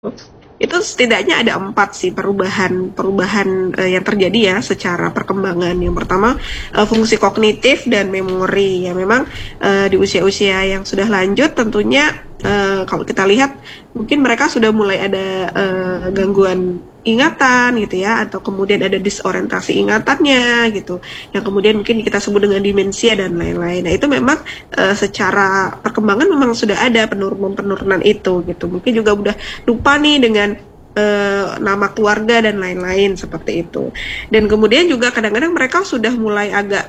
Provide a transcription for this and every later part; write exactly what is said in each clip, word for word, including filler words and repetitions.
Itu setidaknya ada empat sih perubahan perubahan uh, yang terjadi ya secara perkembangan. Yang pertama uh, fungsi kognitif dan memori ya memang uh, di usia-usia yang sudah lanjut tentunya uh, kalau kita lihat mungkin mereka sudah mulai ada uh, gangguan ingatan gitu ya atau kemudian ada disorientasi ingatannya gitu yang kemudian mungkin kita sebut dengan demensia dan lain-lain. Nah itu memang uh, secara perkembangan memang sudah ada penurunan-penurunan itu gitu. Mungkin juga udah lupa nih dengan uh, nama keluarga dan lain-lain seperti itu. Dan kemudian juga kadang-kadang mereka sudah mulai agak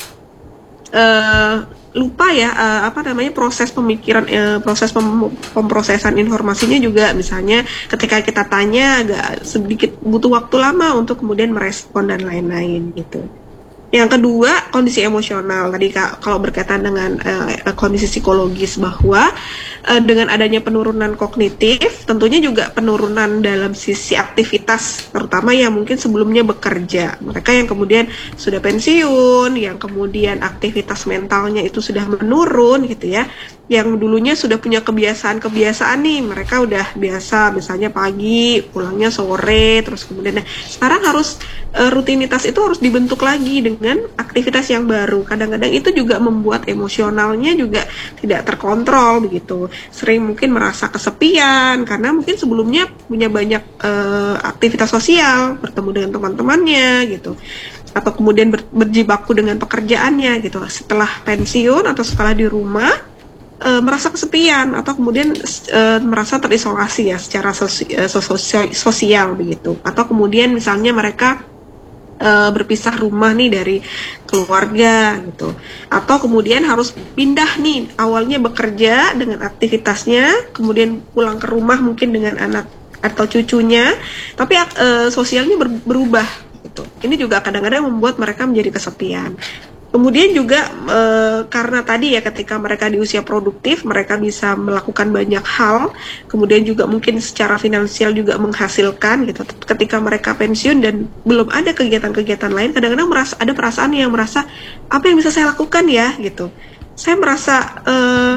uh, lupa ya uh, apa namanya proses pemikiran uh, proses pem pemrosesan informasinya juga misalnya ketika kita tanya agak sedikit butuh waktu lama untuk kemudian merespon dan lain-lain gitu. Yang kedua, kondisi emosional. Tadi kalau berkaitan dengan uh, kondisi psikologis bahwa uh, dengan adanya penurunan kognitif, tentunya juga penurunan dalam sisi aktivitas, terutama yang mungkin sebelumnya bekerja. Mereka yang kemudian sudah pensiun, yang kemudian aktivitas mentalnya itu sudah menurun gitu ya. Yang dulunya sudah punya kebiasaan-kebiasaan nih, mereka udah biasa misalnya pagi, pulangnya sore, terus kemudian nah, sekarang harus uh, rutinitas itu harus dibentuk lagi dengan dengan aktivitas yang baru. Kadang-kadang itu juga membuat emosionalnya juga tidak terkontrol begitu. Sering mungkin merasa kesepian karena mungkin sebelumnya punya banyak uh, aktivitas sosial, bertemu dengan teman-temannya gitu. Atau kemudian ber, berjibaku dengan pekerjaannya gitu. Setelah pensiun atau setelah di rumah uh, merasa kesepian atau kemudian uh, merasa terisolasi ya secara sosi, uh, sosial, sosial begitu. Atau kemudian misalnya mereka Uh, berpisah rumah nih dari keluarga gitu atau kemudian harus pindah nih awalnya bekerja dengan aktivitasnya kemudian pulang ke rumah mungkin dengan anak atau cucunya tapi uh, sosialnya ber berubah gitu. Ini juga kadang-kadang membuat mereka menjadi kesepian. Kemudian juga e, karena tadi ya ketika mereka di usia produktif mereka bisa melakukan banyak hal, kemudian juga mungkin secara finansial juga menghasilkan gitu. Ketika mereka pensiun dan belum ada kegiatan-kegiatan lain, kadang-kadang merasa ada perasaan yang merasa apa yang bisa saya lakukan ya gitu. Saya merasa e,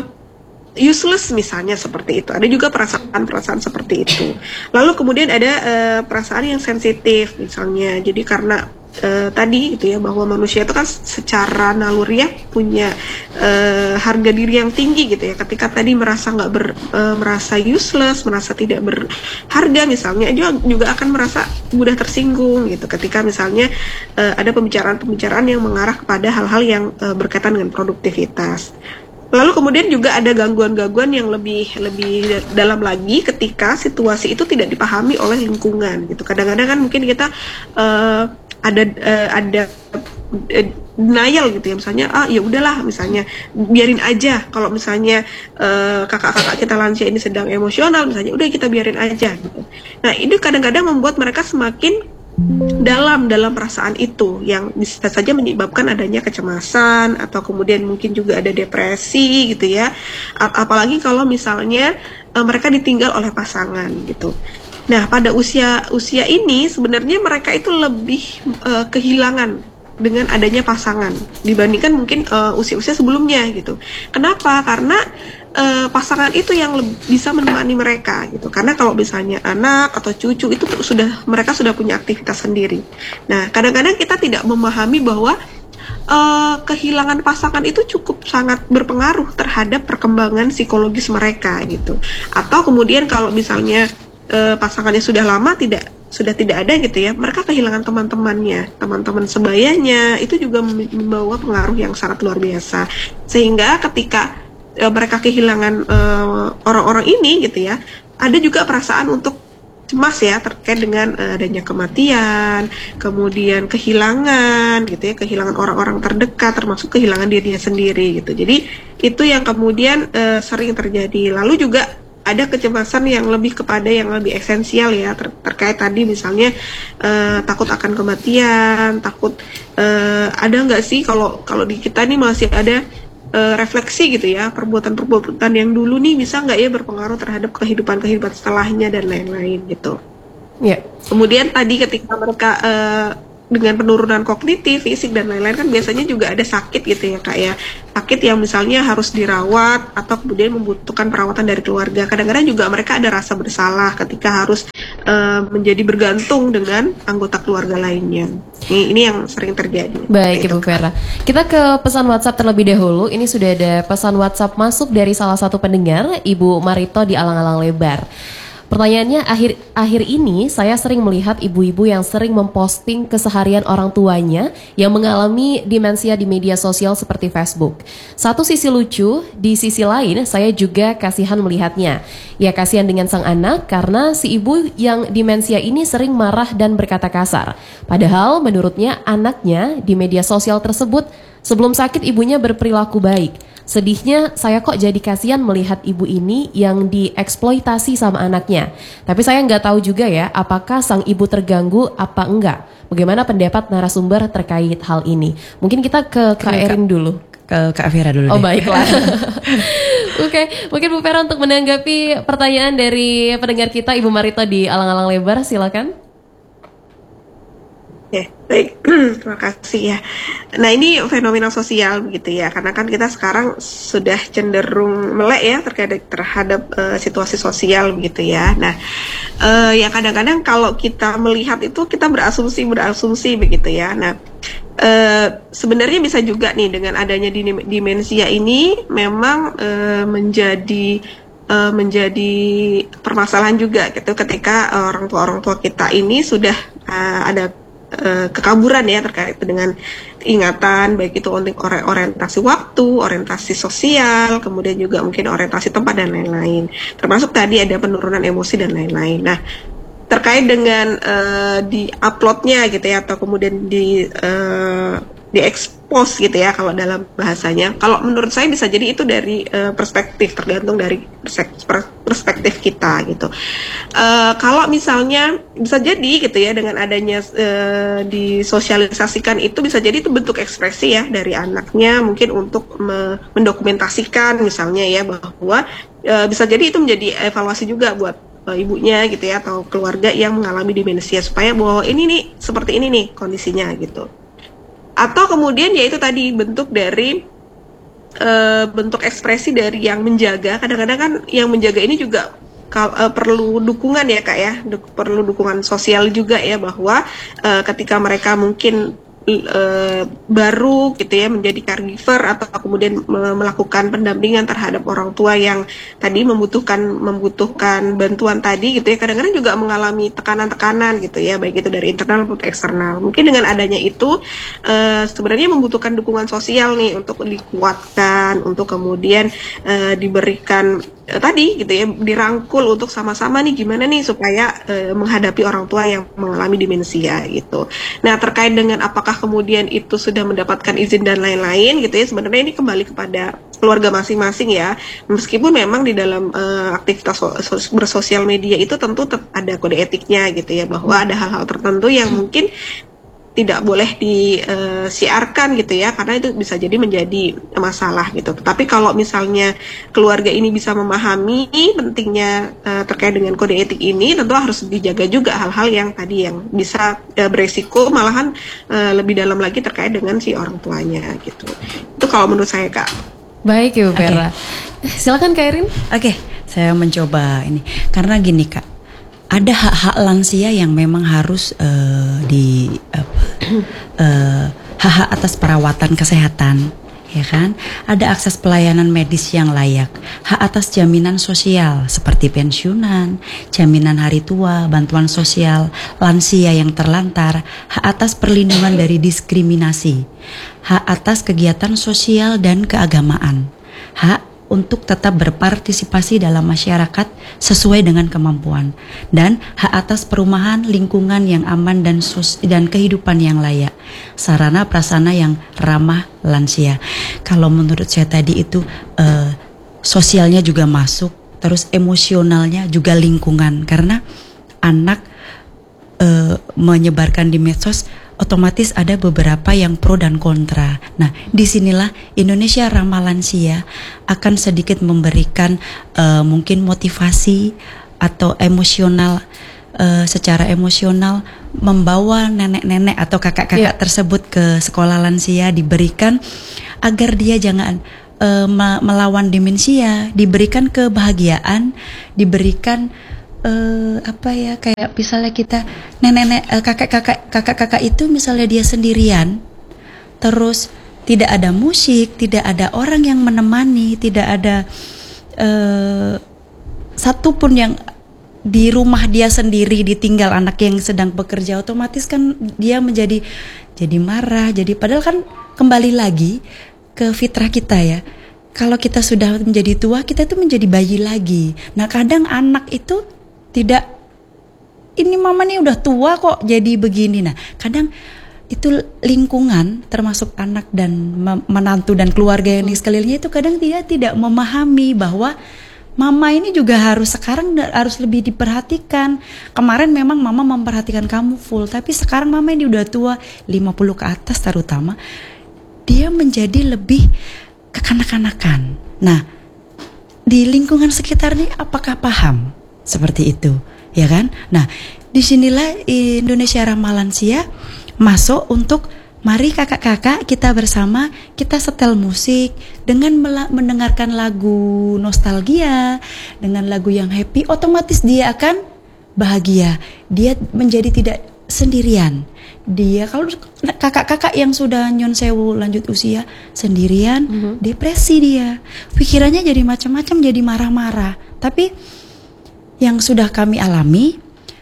useless misalnya seperti itu. Ada juga perasaan-perasaan seperti itu. Lalu kemudian ada e, perasaan yang sensitif misalnya. Jadi karena Uh, tadi gitu ya bahwa manusia itu kan secara naluriah punya uh, harga diri yang tinggi gitu ya. Ketika tadi merasa nggak ber uh, merasa useless, merasa tidak berharga misalnya, juga juga akan merasa mudah tersinggung gitu. Ketika misalnya uh, ada pembicaraan-pembicaraan yang mengarah kepada hal-hal yang uh, berkaitan dengan produktivitas. Lalu kemudian juga ada gangguan-gangguan yang lebih lebih dalam lagi ketika situasi itu tidak dipahami oleh lingkungan gitu. Kadang-kadang kan mungkin kita uh, ada uh, ada uh, denial gitu ya, misalnya ah ya udahlah misalnya biarin aja kalau misalnya uh, kakak-kakak kita lansia ini sedang emosional misalnya udah kita biarin aja gitu. Nah ini kadang-kadang membuat mereka semakin dalam dalam perasaan itu yang bisa saja menyebabkan adanya kecemasan atau kemudian mungkin juga ada depresi gitu ya. Apalagi kalau misalnya uh, mereka ditinggal oleh pasangan gitu. Nah, pada usia usia ini sebenarnya mereka itu lebih uh, kehilangan dengan adanya pasangan dibandingkan mungkin uh, usia-usia sebelumnya gitu. Kenapa? Karena uh, pasangan itu yang bisa menemani mereka gitu. Karena kalau misalnya anak atau cucu itu sudah mereka sudah punya aktivitas sendiri. Nah, kadang-kadang kita tidak memahami bahwa uh, kehilangan pasangan itu cukup sangat berpengaruh terhadap perkembangan psikologis mereka gitu. Atau kemudian kalau misalnya Uh, pasangannya sudah lama tidak sudah tidak ada gitu ya, mereka kehilangan teman-temannya, teman-teman sebayanya itu juga membawa pengaruh yang sangat luar biasa. Sehingga ketika uh, mereka kehilangan uh, orang-orang ini gitu ya, ada juga perasaan untuk cemas ya terkait dengan uh, adanya kematian, kemudian kehilangan gitu ya, kehilangan orang-orang terdekat termasuk kehilangan dirinya sendiri gitu. Jadi itu yang kemudian uh, sering terjadi. Lalu juga ada kecemasan yang lebih kepada yang lebih esensial ya ter terkait tadi misalnya uh, takut akan kematian, takut uh, ada nggak sih kalau kalau di kita nih masih ada uh, refleksi gitu ya perbuatan-perbuatan yang dulu nih bisa nggak ya berpengaruh terhadap kehidupan-kehidupan setelahnya dan lain-lain gitu. Ya. Yeah. Kemudian tadi ketika mereka uh, dengan penurunan kognitif, fisik dan lain-lain kan biasanya juga ada sakit gitu ya Kak ya. Sakit yang misalnya harus dirawat atau kemudian membutuhkan perawatan dari keluarga. Kadang-kadang juga mereka ada rasa bersalah ketika harus uh, menjadi bergantung dengan anggota keluarga lainnya. Ini, ini yang sering terjadi. Baik Ibu Vera. Kita ke pesan WhatsApp terlebih dahulu. Ini sudah ada pesan WhatsApp masuk dari salah satu pendengar, Ibu Marito di Alang-Alang Lebar. Pertanyaannya, akhir akhir ini saya sering melihat ibu-ibu yang sering memposting keseharian orang tuanya yang mengalami demensia di media sosial seperti Facebook. Satu sisi lucu, di sisi lain saya juga kasihan melihatnya. Ya kasihan dengan sang anak karena si ibu yang demensia ini sering marah dan berkata kasar. Padahal menurutnya anaknya di media sosial tersebut sebelum sakit ibunya berperilaku baik. Sedihnya saya kok jadi kasihan melihat ibu ini yang dieksploitasi sama anaknya. Tapi saya nggak tahu juga ya apakah sang ibu terganggu apa enggak. Bagaimana pendapat narasumber terkait hal ini? Mungkin kita ke Kak Erin dulu. Ke Kak Vera dulu Oh deh. baiklah. Oke, okay, mungkin Bu Vera untuk menanggapi pertanyaan dari pendengar kita Ibu Marito di Alang-Alang Lebar, silakan. Ya, baik. Terima kasih ya. Nah, ini fenomena sosial begitu ya, karena kan kita sekarang sudah cenderung melek ya terkait terhadap uh, situasi sosial begitu ya. Nah, uh, ya kadang-kadang kalau kita melihat itu kita berasumsi berasumsi begitu ya. Nah, uh, sebenarnya bisa juga nih dengan adanya demensia ini memang uh, menjadi uh, menjadi permasalahan juga gitu ketika uh, orang tua orang tua kita ini sudah uh, ada kekaburan ya terkait dengan ingatan, baik itu orientasi waktu, orientasi sosial, kemudian juga mungkin orientasi tempat dan lain-lain. Termasuk tadi ada penurunan emosi dan lain-lain. Nah, terkait dengan uh, di uploadnya gitu ya, atau kemudian di uh, diekspos gitu ya kalau dalam bahasanya. Kalau menurut saya bisa jadi itu dari uh, perspektif, tergantung dari perspektif kita gitu. Uh, kalau misalnya bisa jadi gitu ya dengan adanya uh, disosialisasikan itu bisa jadi itu bentuk ekspresi ya dari anaknya mungkin untuk me mendokumentasikan misalnya ya bahwa uh, bisa jadi itu menjadi evaluasi juga buat uh, ibunya gitu ya atau keluarga yang mengalami demensia supaya bahwa ini nih seperti ini nih kondisinya gitu. Atau kemudian ya itu tadi bentuk dari uh, bentuk ekspresi dari yang menjaga. Kadang-kadang kan yang menjaga ini juga kal- uh, perlu dukungan ya Kak ya, du- perlu dukungan sosial juga ya bahwa uh, ketika mereka mungkin uh, baru gitu ya menjadi caregiver atau kemudian me- melakukan pendampingan terhadap orang tua yang tadi membutuhkan membutuhkan bantuan tadi gitu ya, kadang-kadang juga mengalami tekanan-tekanan gitu ya, baik itu dari internal maupun eksternal. Mungkin dengan adanya itu uh, sebenarnya membutuhkan dukungan sosial nih untuk dikuatkan, untuk kemudian uh, diberikan uh, tadi gitu ya, dirangkul untuk sama-sama nih gimana nih supaya uh, menghadapi orang tua yang mengalami demensia gitu. Nah, terkait dengan apakah kemudian itu sudah mendapatkan izin dan lain-lain gitu ya, sebenarnya ini kembali kepada keluarga masing-masing ya. Meskipun memang di dalam uh, aktivitas so so bersosial media itu tentu ada kode etiknya gitu ya, bahwa ada hal-hal tertentu yang mungkin tidak boleh disiarkan gitu ya, karena itu bisa jadi menjadi masalah gitu. Tapi kalau misalnya keluarga ini bisa memahami pentingnya uh, terkait dengan kode etik ini, tentu harus dijaga juga hal-hal yang tadi yang bisa uh, beresiko malahan uh, lebih dalam lagi terkait dengan si orang tuanya gitu. Itu kalau menurut saya Kak. Baik Ibu Vera. Okay. Silakan Kak Erin. Oke, okay, saya mencoba ini karena gini Kak. Ada hak-hak lansia yang memang harus uh, di apa, uh, hak-hak atas perawatan kesehatan, ya kan? Ada akses pelayanan medis yang layak, hak atas jaminan sosial seperti pensiunan, jaminan hari tua, bantuan sosial, lansia yang terlantar, hak atas perlindungan dari diskriminasi, hak atas kegiatan sosial dan keagamaan, hak untuk tetap berpartisipasi dalam masyarakat sesuai dengan kemampuan, dan hak atas perumahan, lingkungan yang aman dan sos dan kehidupan yang layak, sarana prasarana yang ramah lansia. Kalau menurut saya tadi itu eh, sosialnya juga masuk, terus emosionalnya juga lingkungan, karena anak eh, menyebarkan di medsos otomatis ada beberapa yang pro dan kontra. Nah, disinilah Indonesia Ramah Lansia akan sedikit memberikan uh, mungkin motivasi atau emosional uh, secara emosional membawa nenek-nenek atau kakak-kakak Yeah. tersebut ke sekolah lansia, diberikan agar dia jangan uh, me- melawan demensia, diberikan kebahagiaan, diberikan uh, apa ya, kayak misalnya kita nenek-nenek uh, kakak-kakak kakak-kakak itu misalnya dia sendirian, terus tidak ada musik, tidak ada orang yang menemani, tidak ada uh, satu pun yang di rumah dia sendiri, ditinggal anak yang sedang bekerja, otomatis kan dia menjadi jadi marah, jadi padahal kan kembali lagi ke fitrah kita ya. Kalau kita sudah menjadi tua, kita itu menjadi bayi lagi. Nah, kadang anak itu tidak, ini mama nih udah tua kok jadi begini. Nah, kadang itu lingkungan termasuk anak dan menantu dan keluarga yang di sekelilingnya itu kadang dia tidak memahami bahwa mama ini juga harus sekarang harus lebih diperhatikan. Kemarin memang mama memperhatikan kamu full, tapi sekarang mama ini udah tua, lima puluh ke atas terutama, dia menjadi lebih kekanak-kanakan. Nah, di lingkungan sekitar nih apakah paham seperti itu, ya kan? Nah, disinilah Indonesia Ramah Lansia masuk untuk mari kakak-kakak kita bersama kita setel musik dengan mela- mendengarkan lagu nostalgia, dengan lagu yang happy, otomatis dia akan bahagia. Dia menjadi tidak sendirian. Dia kalau kakak-kakak yang sudah nyun sewu lanjut usia sendirian, mm-hmm. depresi dia. Pikirannya jadi macam-macam, jadi marah-marah. Tapi yang sudah kami alami,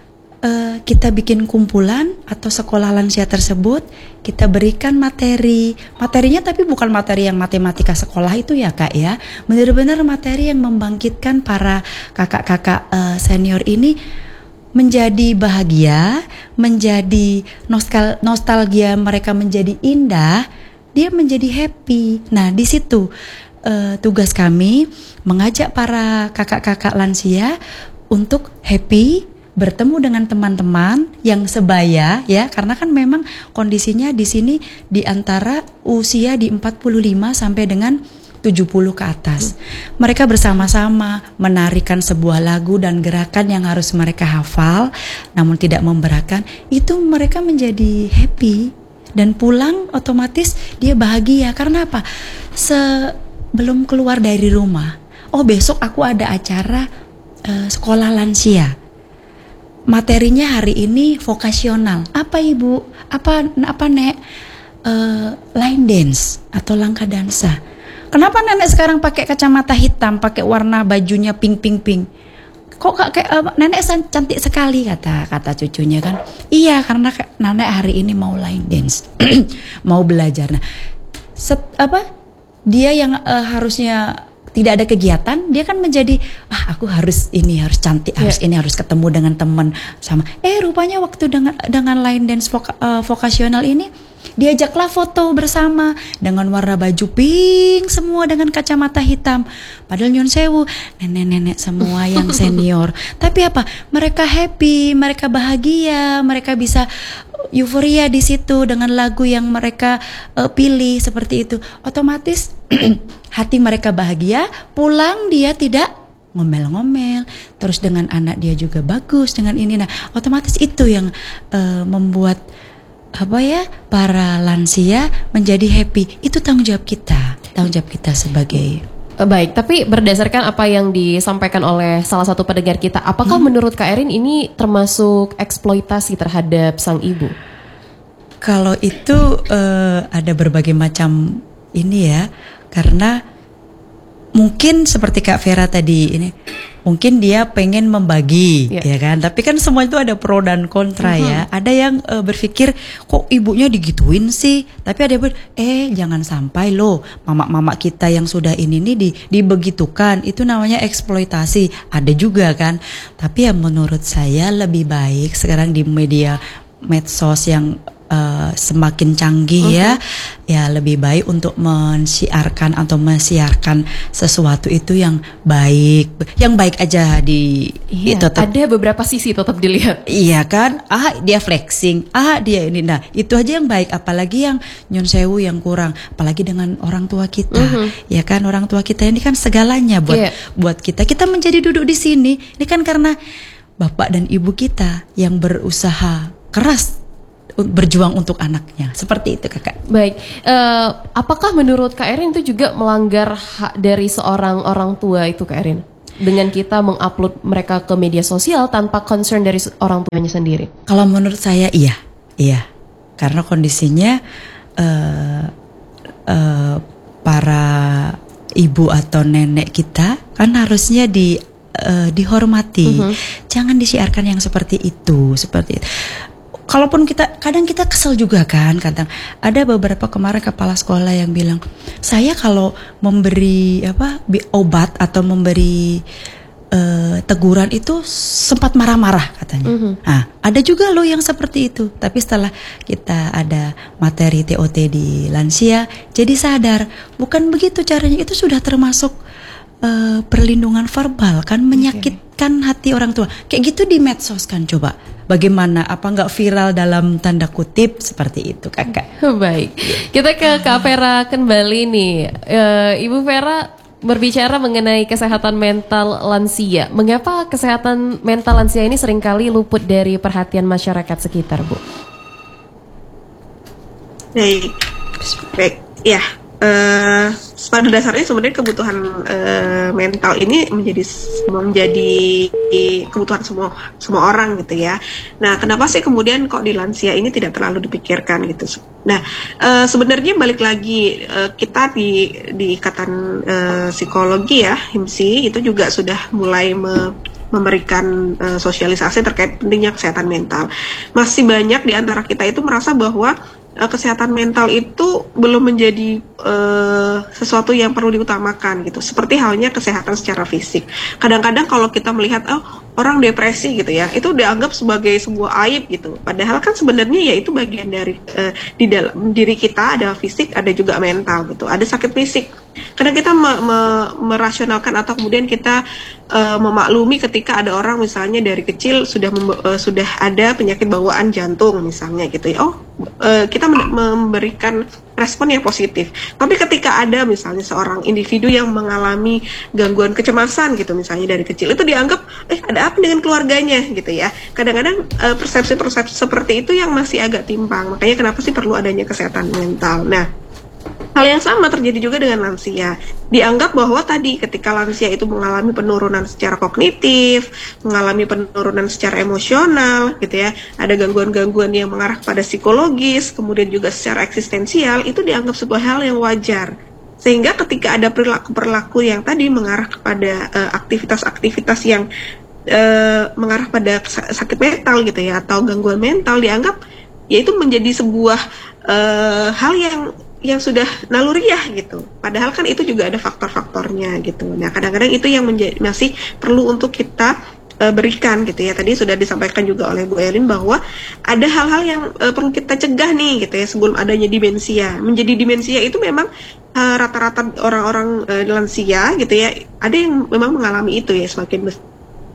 Uh, kita bikin kumpulan atau sekolah lansia tersebut, kita berikan materi, materinya tapi bukan materi yang matematika sekolah itu ya kak ya, benar-benar materi yang membangkitkan para kakak-kakak uh, senior ini menjadi bahagia, menjadi nostal- nostalgia mereka menjadi indah, dia menjadi happy. Nah di situ uh, tugas kami mengajak para kakak-kakak lansia untuk happy, bertemu dengan teman-teman yang sebaya ya, karena kan memang kondisinya di sini di antara usia di empat puluh lima sampai dengan tujuh puluh ke atas. Mereka bersama-sama menarikan sebuah lagu dan gerakan yang harus mereka hafal namun tidak memberatkan. Itu mereka menjadi happy dan pulang otomatis dia bahagia. Karena apa? Sebelum keluar dari rumah, oh besok aku ada acara uh, sekolah lansia. Materinya hari ini vokasional. Apa ibu? Apa apa nek? Uh, line dance atau langkah dansa. Kenapa nenek sekarang pakai kacamata hitam, pakai warna bajunya pink pink pink? Kok kayak uh, nenek cantik sekali kata kata cucunya kan? Iya karena nenek hari ini mau line dance, mau belajar. Nah, set, apa? Dia yang uh, harusnya tidak ada kegiatan, dia kan menjadi ah aku harus ini harus cantik, harus yeah. ini harus ketemu dengan teman sama. Eh rupanya waktu dengan dengan line dance voka, uh, vokasional ini diajaklah foto bersama dengan warna baju pink semua dengan kacamata hitam. Padahal nyun sewu nenek-nenek semua yang senior. Tapi apa? Mereka happy, mereka bahagia, mereka bisa euforia di situ dengan lagu yang mereka uh, pilih seperti itu. Otomatis hati mereka bahagia, pulang dia tidak ngomel-ngomel, terus dengan anak dia juga bagus dengan ini. Nah, otomatis itu yang uh, membuat apa ya para lansia menjadi happy. Itu tanggung jawab kita, tanggung jawab kita sebagai baik. Tapi berdasarkan apa yang disampaikan oleh salah satu pendengar kita, apakah hmm. menurut Kak Erin ini termasuk eksploitasi terhadap sang ibu? Kalau itu uh, ada berbagai macam ini ya, karena mungkin seperti Kak Vera tadi ini, mungkin dia pengen membagi, yeah. ya kan? Tapi kan semua itu ada pro dan kontra uh-huh. ya. Ada yang uh, berpikir kok ibunya digituin sih, tapi ada yang eh jangan sampai loh mama-mama kita yang sudah ini nih di, dibegitukan, itu namanya eksploitasi. Ada juga kan. Tapi ya menurut saya lebih baik sekarang di media medsos yang Uh, semakin canggih uh-huh. ya, ya lebih baik untuk mensiarkan atau mensiarkan sesuatu itu yang baik, yang baik aja di. Iya, tetap, ada beberapa sisi tetap dilihat. Iya kan, ah dia flexing, ah dia ini, nah itu aja yang baik, apalagi yang nyun sewu yang kurang, apalagi dengan orang tua kita, uh-huh. ya kan orang tua kita ini kan segalanya buat yeah. buat kita, kita menjadi duduk di sini, ini kan karena bapak dan ibu kita yang berusaha keras berjuang untuk anaknya. Seperti itu kakak. Baik, eh, apakah menurut Kak Erin itu juga melanggar hak dari seorang orang tua itu Kak Erin? Dengan kita mengupload mereka ke media sosial tanpa concern dari orang tuanya sendiri? Kalau menurut saya iya, iya. Karena kondisinya uh, uh, para ibu atau nenek kita kan harusnya di uh, dihormati. Uh-huh. Jangan disiarkan yang seperti itu, seperti itu. Kalaupun kita kadang kita kesel juga kan, kadang ada beberapa kemarin kepala sekolah yang bilang, saya kalau memberi apa obat atau memberi uh, teguran itu sempat marah-marah katanya. Mm-hmm. Nah, ada juga loh yang seperti itu. Tapi setelah kita ada materi T O T di lansia, jadi sadar bukan begitu caranya. Itu sudah termasuk uh, perlindungan verbal kan, menyakitkan okay. hati orang tua. Kayak gitu di medsos kan, coba. Bagaimana, apa nggak viral dalam tanda kutip seperti itu kakak? Baik, kita ke Kak Vera kembali nih. E, Ibu Vera berbicara mengenai kesehatan mental lansia. Mengapa kesehatan mental lansia ini seringkali luput dari perhatian masyarakat sekitar, Bu? Baik, baik, ya. Uh, pada dasarnya sebenarnya kebutuhan uh, mental ini menjadi menjadi kebutuhan semua semua orang gitu ya. Nah, kenapa sih kemudian kok di lansia ini tidak terlalu dipikirkan gitu? Nah, uh, sebenarnya balik lagi uh, kita di di ikatan uh, psikologi ya, H I M S I itu juga sudah mulai me, memberikan uh, sosialisasi terkait pentingnya kesehatan mental. Masih banyak di antara kita itu merasa bahwa kesehatan mental itu belum menjadi uh, sesuatu yang perlu diutamakan gitu. Seperti halnya kesehatan secara fisik. Kadang-kadang kalau kita melihat oh orang depresi gitu ya, itu dianggap sebagai sebuah aib gitu. Padahal kan sebenarnya ya itu bagian dari uh, di dalam diri kita ada fisik, ada juga mental gitu. Ada sakit fisik. Kadang kita me, me, merasionalkan atau kemudian kita uh, memaklumi ketika ada orang misalnya dari kecil sudah mem, uh, sudah ada penyakit bawaan jantung misalnya gitu ya. Oh, uh, kita memberikan respon yang positif. Tapi ketika ada misalnya seorang individu yang mengalami gangguan kecemasan gitu misalnya dari kecil, itu dianggap eh ada apa dengan keluarganya gitu ya. Kadang-kadang uh, persepsi-persepsi seperti itu yang masih agak timpang. Makanya kenapa sih perlu adanya kesehatan mental. Nah, hal yang sama terjadi juga dengan lansia. Dianggap bahwa tadi ketika lansia itu mengalami penurunan secara kognitif, mengalami penurunan secara emosional gitu ya, ada gangguan-gangguan yang mengarah pada psikologis, kemudian juga secara eksistensial, itu dianggap sebuah hal yang wajar. Sehingga ketika ada perilaku-perilaku yang tadi mengarah kepada uh, aktivitas-aktivitas yang uh, mengarah pada sakit mental gitu ya, atau gangguan mental, dianggap yaitu menjadi sebuah uh, hal yang yang sudah naluriah gitu. Padahal kan itu juga ada faktor-faktornya gitu. Nah, kadang-kadang itu yang menjadi, masih perlu untuk kita uh, berikan gitu ya. Tadi sudah disampaikan juga oleh Bu Elin bahwa ada hal-hal yang uh, perlu kita cegah nih gitu ya sebelum adanya demensia. Menjadi demensia itu memang uh, rata-rata orang-orang uh, lansia gitu ya, ada yang memang mengalami itu ya semakin besar.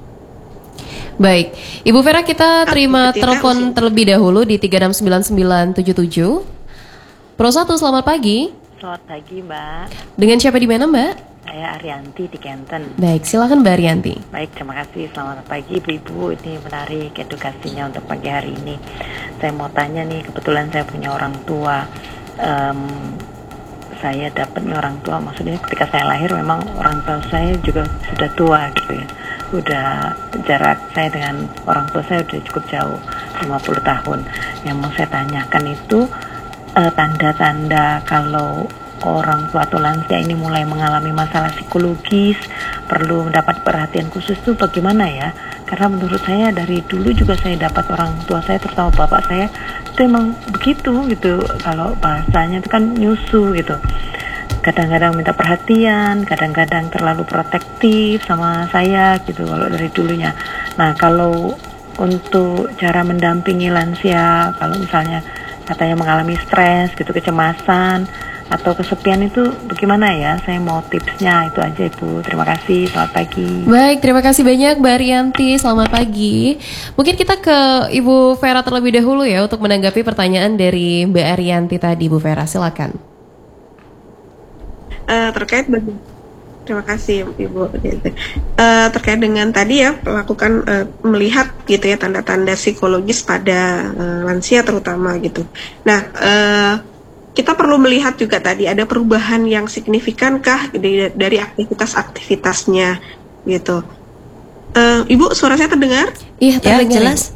Baik, Ibu Vera, kita terima telepon terlebih dahulu di tiga enam sembilan sembilan tujuh tujuh. Pro satu, selamat pagi. Selamat pagi, Mbak. Dengan siapa di mana, Mbak? Saya Arianti di Kenten. Baik, silakan Mbak Arianti. Baik, terima kasih. Selamat pagi, Ibu-ibu. Ini menarik edukasinya untuk pagi hari ini. Saya mau tanya nih, kebetulan saya punya orang tua. Um, saya dapatnya orang tua, maksudnya ketika saya lahir memang orang tua saya juga sudah tua gitu ya. Udah jarak saya dengan orang tua saya udah cukup jauh, lima puluh tahun. Yang mau saya tanyakan itu Uh, tanda-tanda kalau orang tua atau lansia ini mulai mengalami masalah psikologis, perlu mendapat perhatian khusus itu bagaimana ya? Karena menurut saya dari dulu juga saya dapat orang tua saya, terutama bapak saya, itu emang begitu gitu. Kalau bahasanya itu kan nyusu gitu. Kadang-kadang minta perhatian, kadang-kadang terlalu protektif sama saya gitu kalau dari dulunya. Nah, kalau untuk cara mendampingi lansia, kalau misalnya katanya mengalami stres gitu, kecemasan atau kesepian itu bagaimana ya? Saya mau tipsnya itu aja, Ibu. Terima kasih, selamat pagi. Baik, terima kasih banyak Mbak Arianti, selamat pagi. Mungkin kita ke Ibu Vera terlebih dahulu ya untuk menanggapi pertanyaan dari Mbak Arianti tadi. Bu Vera, silakan. Uh, terkait bagi Terima kasih Ibu. Gitu. Uh, terkait dengan tadi ya melakukan uh, melihat gitu ya tanda-tanda psikologis pada uh, lansia terutama gitu. Nah, uh, kita perlu melihat juga tadi ada perubahan yang signifikankah dari, dari aktivitas-aktivitasnya gitu. Uh, Ibu, suara saya terdengar? Iya, Ya, terdengar. jelas.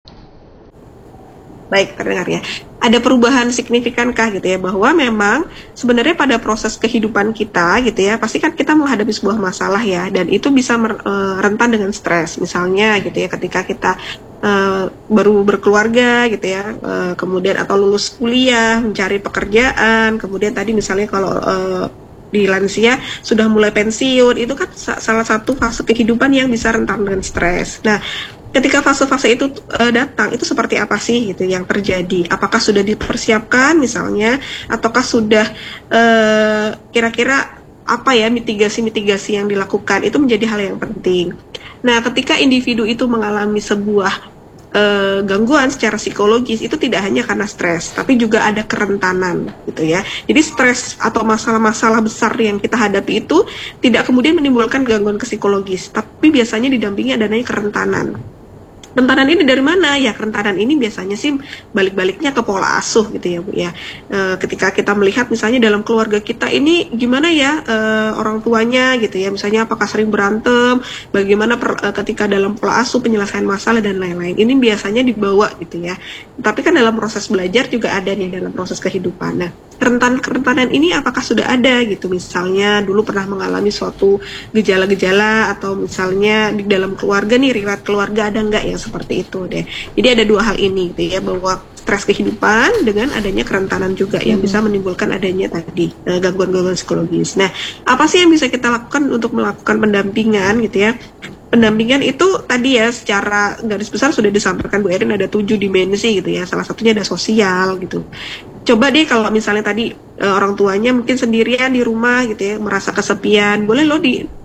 Baik, terdengar ya. Ada perubahan signifikankah gitu ya bahwa memang sebenarnya pada proses kehidupan kita gitu ya pasti kan kita menghadapi sebuah masalah ya, dan itu bisa mer, e, rentan dengan stres misalnya gitu ya ketika kita e, baru berkeluarga gitu ya, e, kemudian atau lulus kuliah mencari pekerjaan, kemudian tadi misalnya kalau e, di lansia sudah mulai pensiun, itu kan salah satu fase kehidupan yang bisa rentan dengan stres. Nah, ketika fase-fase itu uh, datang, itu seperti apa sih gitu yang terjadi? Apakah sudah dipersiapkan misalnya, ataukah sudah uh, kira-kira apa ya mitigasi-mitigasi yang dilakukan? Itu menjadi hal yang penting. Nah, ketika individu itu mengalami sebuah uh, gangguan secara psikologis, itu tidak hanya karena stres, tapi juga ada kerentanan gitu ya. Jadi stres atau masalah-masalah besar yang kita hadapi itu tidak kemudian menimbulkan gangguan ke psikologis, tapi biasanya didampingi adanya kerentanan. Kerentanan ini dari mana? Ya kerentanan ini biasanya sih balik-baliknya ke pola asuh gitu ya Bu ya. E, ketika kita melihat misalnya dalam keluarga kita ini gimana ya e, orang tuanya gitu ya, misalnya apakah sering berantem, bagaimana per, e, ketika dalam pola asuh penyelesaian masalah dan lain-lain. Ini biasanya dibawa gitu ya. Tapi kan dalam proses belajar juga ada nih dalam proses kehidupan. Nah, kerentanan-kerentanan ini apakah sudah ada gitu, misalnya dulu pernah mengalami suatu gejala-gejala atau misalnya di dalam keluarga nih riwayat keluarga ada nggak yang seperti itu deh. Jadi ada dua hal ini gitu ya, bahwa stres kehidupan dengan adanya kerentanan juga yang bisa menimbulkan adanya tadi uh, gangguan-gangguan psikologis. Nah, apa sih yang bisa kita lakukan untuk melakukan pendampingan gitu ya? Pendampingan itu tadi ya secara garis besar sudah disampaikan Bu Erin, ada tujuh dimensi gitu ya. Salah satunya ada sosial gitu. Coba deh kalau misalnya tadi uh, orang tuanya mungkin sendirian di rumah gitu ya, merasa kesepian, boleh lo di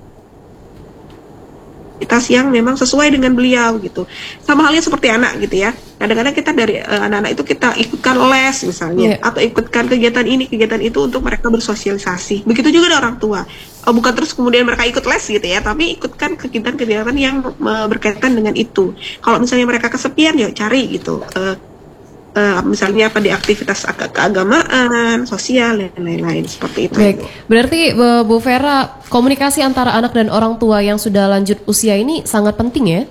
aktivitas yang memang sesuai dengan beliau gitu. Sama halnya seperti anak gitu ya. Kadang-kadang kita dari uh, anak-anak itu kita ikutkan les misalnya, yeah. atau ikutkan kegiatan ini, kegiatan itu untuk mereka bersosialisasi. Begitu juga dengan orang tua. Oh, bukan terus kemudian mereka ikut les gitu ya, tapi ikutkan kegiatan-kegiatan yang uh, berkaitan dengan itu. Kalau misalnya mereka kesepian, yuk cari gitu. Uh, Uh, misalnya apa di aktivitas ke keagamaan, sosial dan lain-lain seperti itu. Baik, berarti Bu Vera, komunikasi antara anak dan orang tua yang sudah lanjut usia ini sangat penting ya?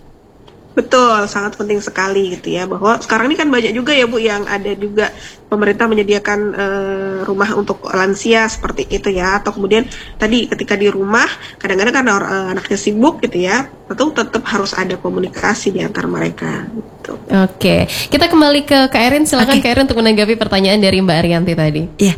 Betul, sangat penting sekali gitu ya, bahwa sekarang ini kan banyak juga ya Bu yang ada juga pemerintah menyediakan uh, rumah untuk lansia seperti itu ya, atau kemudian tadi ketika di rumah kadang-kadang kan uh, anaknya sibuk gitu ya, tentu tetap harus ada komunikasi di antara mereka gitu. Oke, kita kembali ke Kak Erin, silakan okay. Kak Erin untuk menanggapi pertanyaan dari Mbak Arianti tadi. Ya,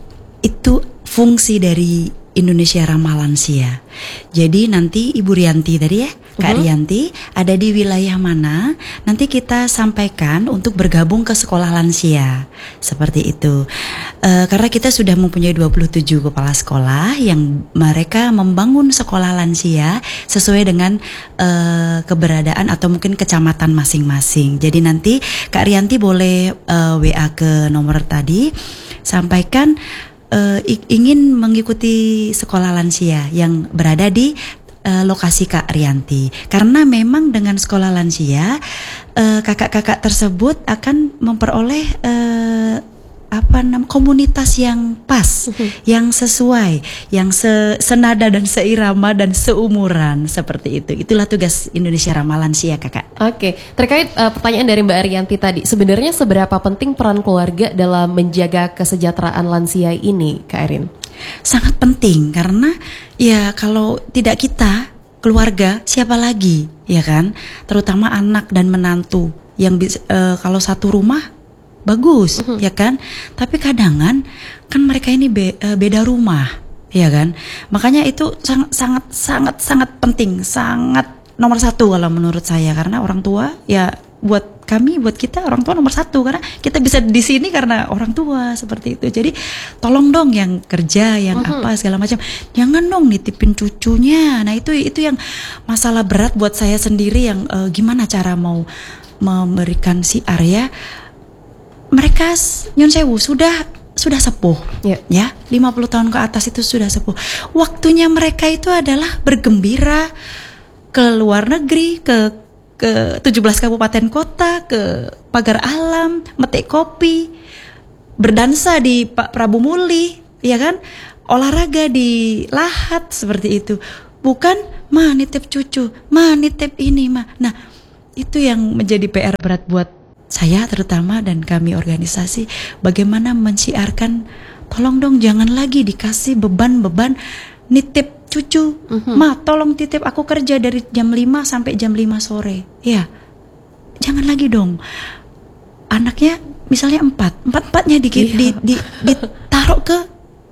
itu fungsi dari Indonesia Ramah Lansia. Jadi nanti Ibu Rianti tadi ya, Kak uh-huh. Rianti ada di wilayah mana, nanti kita sampaikan untuk bergabung ke sekolah lansia. Seperti itu. E, karena kita sudah mempunyai dua puluh tujuh kepala sekolah yang mereka membangun sekolah lansia sesuai dengan e, keberadaan atau mungkin kecamatan masing-masing. Jadi nanti Kak Rianti boleh e, W A ke nomor tadi, sampaikan Uh, ingin mengikuti sekolah lansia yang berada di uh, lokasi Kak Rianti. Karena memang dengan sekolah lansia uh, kakak-kakak tersebut akan memperoleh uh, apa namanya komunitas yang pas, uh-huh. yang sesuai, yang se- senada dan seirama dan seumuran seperti itu. Itulah tugas Indonesia Ramah Lansia, Kakak. Oke, terkait uh, pertanyaan dari Mbak Arianti tadi, sebenarnya seberapa penting peran keluarga dalam menjaga kesejahteraan lansia ini, Kak Erin? Sangat penting, karena ya kalau tidak kita, keluarga, siapa lagi, ya kan? Terutama anak dan menantu yang bisa, uh, kalau satu rumah bagus, uh-huh. ya kan? Tapi kadangan kan mereka ini be, uh, beda rumah, ya kan? Makanya itu sangat sangat sangat sangat penting, sangat nomor satu kalau menurut saya, karena orang tua ya buat kami, buat kita orang tua nomor satu, karena kita bisa di sini karena orang tua seperti itu. Jadi tolong dong yang kerja, yang uh-huh. apa segala macam, jangan dong nitipin cucunya. Nah itu itu yang masalah berat buat saya sendiri, yang uh, gimana cara mau memberikan si Arya. Mereka nyun sewu sudah sudah sepuh, Ya. ya, lima puluh tahun ke atas itu sudah sepuh. Waktunya mereka itu adalah bergembira, ke luar negeri, ke ke tujuh belas kabupaten kota, ke pagar alam, metik kopi, berdansa di Pak Prabu Muli, ya kan? Olahraga di Lahat seperti itu. Bukan ma nitip cucu, ma nitip ini, ma. Nah, itu yang menjadi P R berat buat saya terutama dan kami organisasi, bagaimana mensiarkan, tolong dong jangan lagi dikasih beban-beban nitip cucu, mm-hmm. ma tolong titip aku kerja dari jam lima sampai jam lima sore, ya jangan lagi dong. Anaknya misalnya empat, empat-empatnya di, iya. di, di, ditaruh ke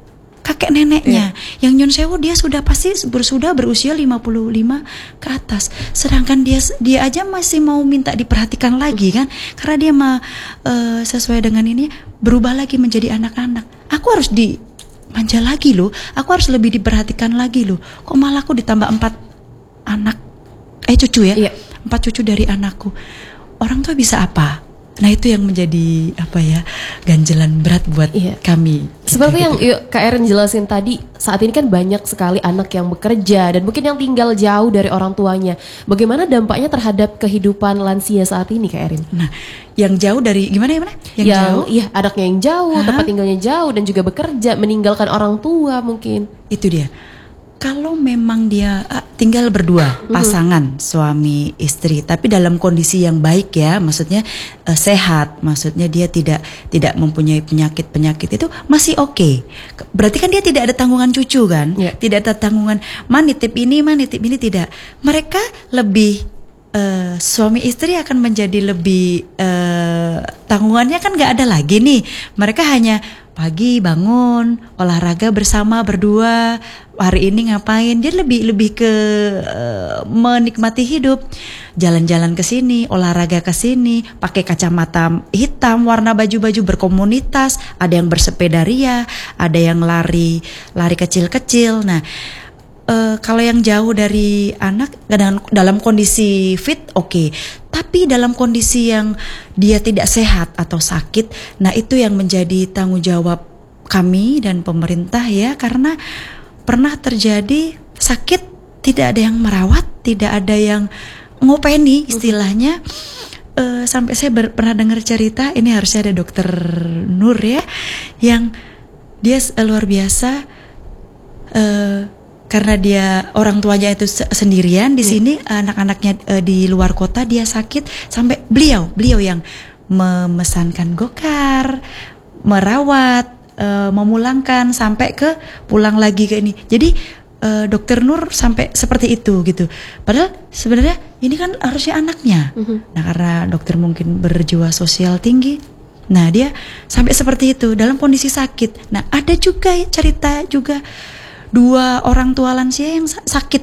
kakek neneknya, yeah. Yang nyun sewu dia sudah pasti sudah berusia lima puluh lima ke atas, sedangkan dia dia aja masih mau minta diperhatikan lagi kan, karena dia mah uh, sesuai dengan ini berubah lagi menjadi anak-anak. Aku harus di manja lagi loh, aku harus lebih diperhatikan lagi loh. Kok malah aku ditambah empat anak, eh cucu ya, iya. empat cucu dari anakku. Orang tua bisa apa? Nah itu yang menjadi apa ya, ganjelan berat buat iya. kami. Seperti gitu, yang gitu. yuk, Kak Erin jelasin tadi, saat ini kan banyak sekali anak yang bekerja dan mungkin yang tinggal jauh dari orang tuanya. Bagaimana dampaknya terhadap kehidupan lansia saat ini, Kak Erin? Nah, yang jauh dari gimana gimana? Yang, yang jauh? Iya, anaknya yang jauh, Hah? tempat tinggalnya jauh dan juga bekerja, meninggalkan orang tua mungkin. Itu dia. Kalau memang dia uh, tinggal berdua, pasangan, mm-hmm. suami istri, tapi dalam kondisi yang baik ya, maksudnya uh, sehat, maksudnya dia tidak tidak mempunyai penyakit-penyakit itu masih oke. Okay. Berarti kan dia tidak ada tanggungan cucu kan, yeah. tidak ada tanggungan man nitip ini, man nitip ini, tidak. Mereka lebih uh, suami istri akan menjadi lebih uh, tanggungannya kan nggak ada lagi nih. Mereka hanya pagi bangun, olahraga bersama berdua, hari ini ngapain, jadi lebih lebih ke uh, menikmati hidup, jalan-jalan ke sini, olahraga ke sini, pakai kacamata hitam, warna baju-baju, berkomunitas, ada yang bersepeda ria, ada yang lari lari kecil-kecil. Nah, uh, kalau yang jauh dari anak dalam, dalam kondisi fit oke, okay. Tapi dalam kondisi yang dia tidak sehat atau sakit, nah itu yang menjadi tanggung jawab kami dan pemerintah ya, karena pernah terjadi sakit tidak ada yang merawat, tidak ada yang ngopeni istilahnya. Uh, sampai saya ber- pernah dengar cerita, ini harusnya ada dokter Nur ya, yang dia luar biasa. Uh, Karena dia orang tuanya itu sendirian di sini, hmm. anak-anaknya uh, di luar kota, dia sakit sampai beliau beliau yang memesankan gokar, merawat, uh, memulangkan sampai ke pulang lagi ke ini. Jadi uh, dokter Nur sampai seperti itu gitu. Padahal sebenarnya ini kan harusnya anaknya. Hmm. Nah karena dokter mungkin berjiwa sosial tinggi. Nah dia sampai seperti itu dalam kondisi sakit. Nah ada juga cerita juga. Dua orang tua lansia yang sakit,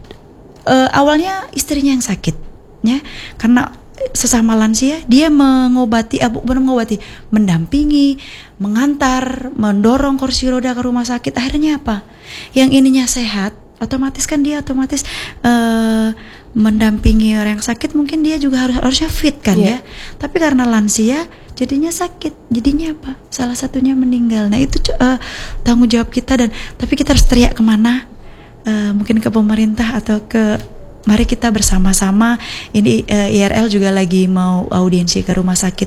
uh, awalnya istrinya yang sakit, ya, karena sesama lansia dia mengobati, abu uh, mengobati, mendampingi, mengantar, mendorong kursi roda ke rumah sakit. Akhirnya apa? Yang ininya sehat, otomatis kan dia otomatis uh, mendampingi orang yang sakit, mungkin dia juga harus harusnya fit kan yeah. ya. Tapi karena lansia jadinya sakit, jadinya apa? Salah satunya meninggal. Nah itu uh, tanggung jawab kita, dan tapi kita harus teriak kemana? Uh, mungkin ke pemerintah atau ke, mari kita bersama-sama. Ini uh, I R L juga lagi mau audiensi ke rumah sakit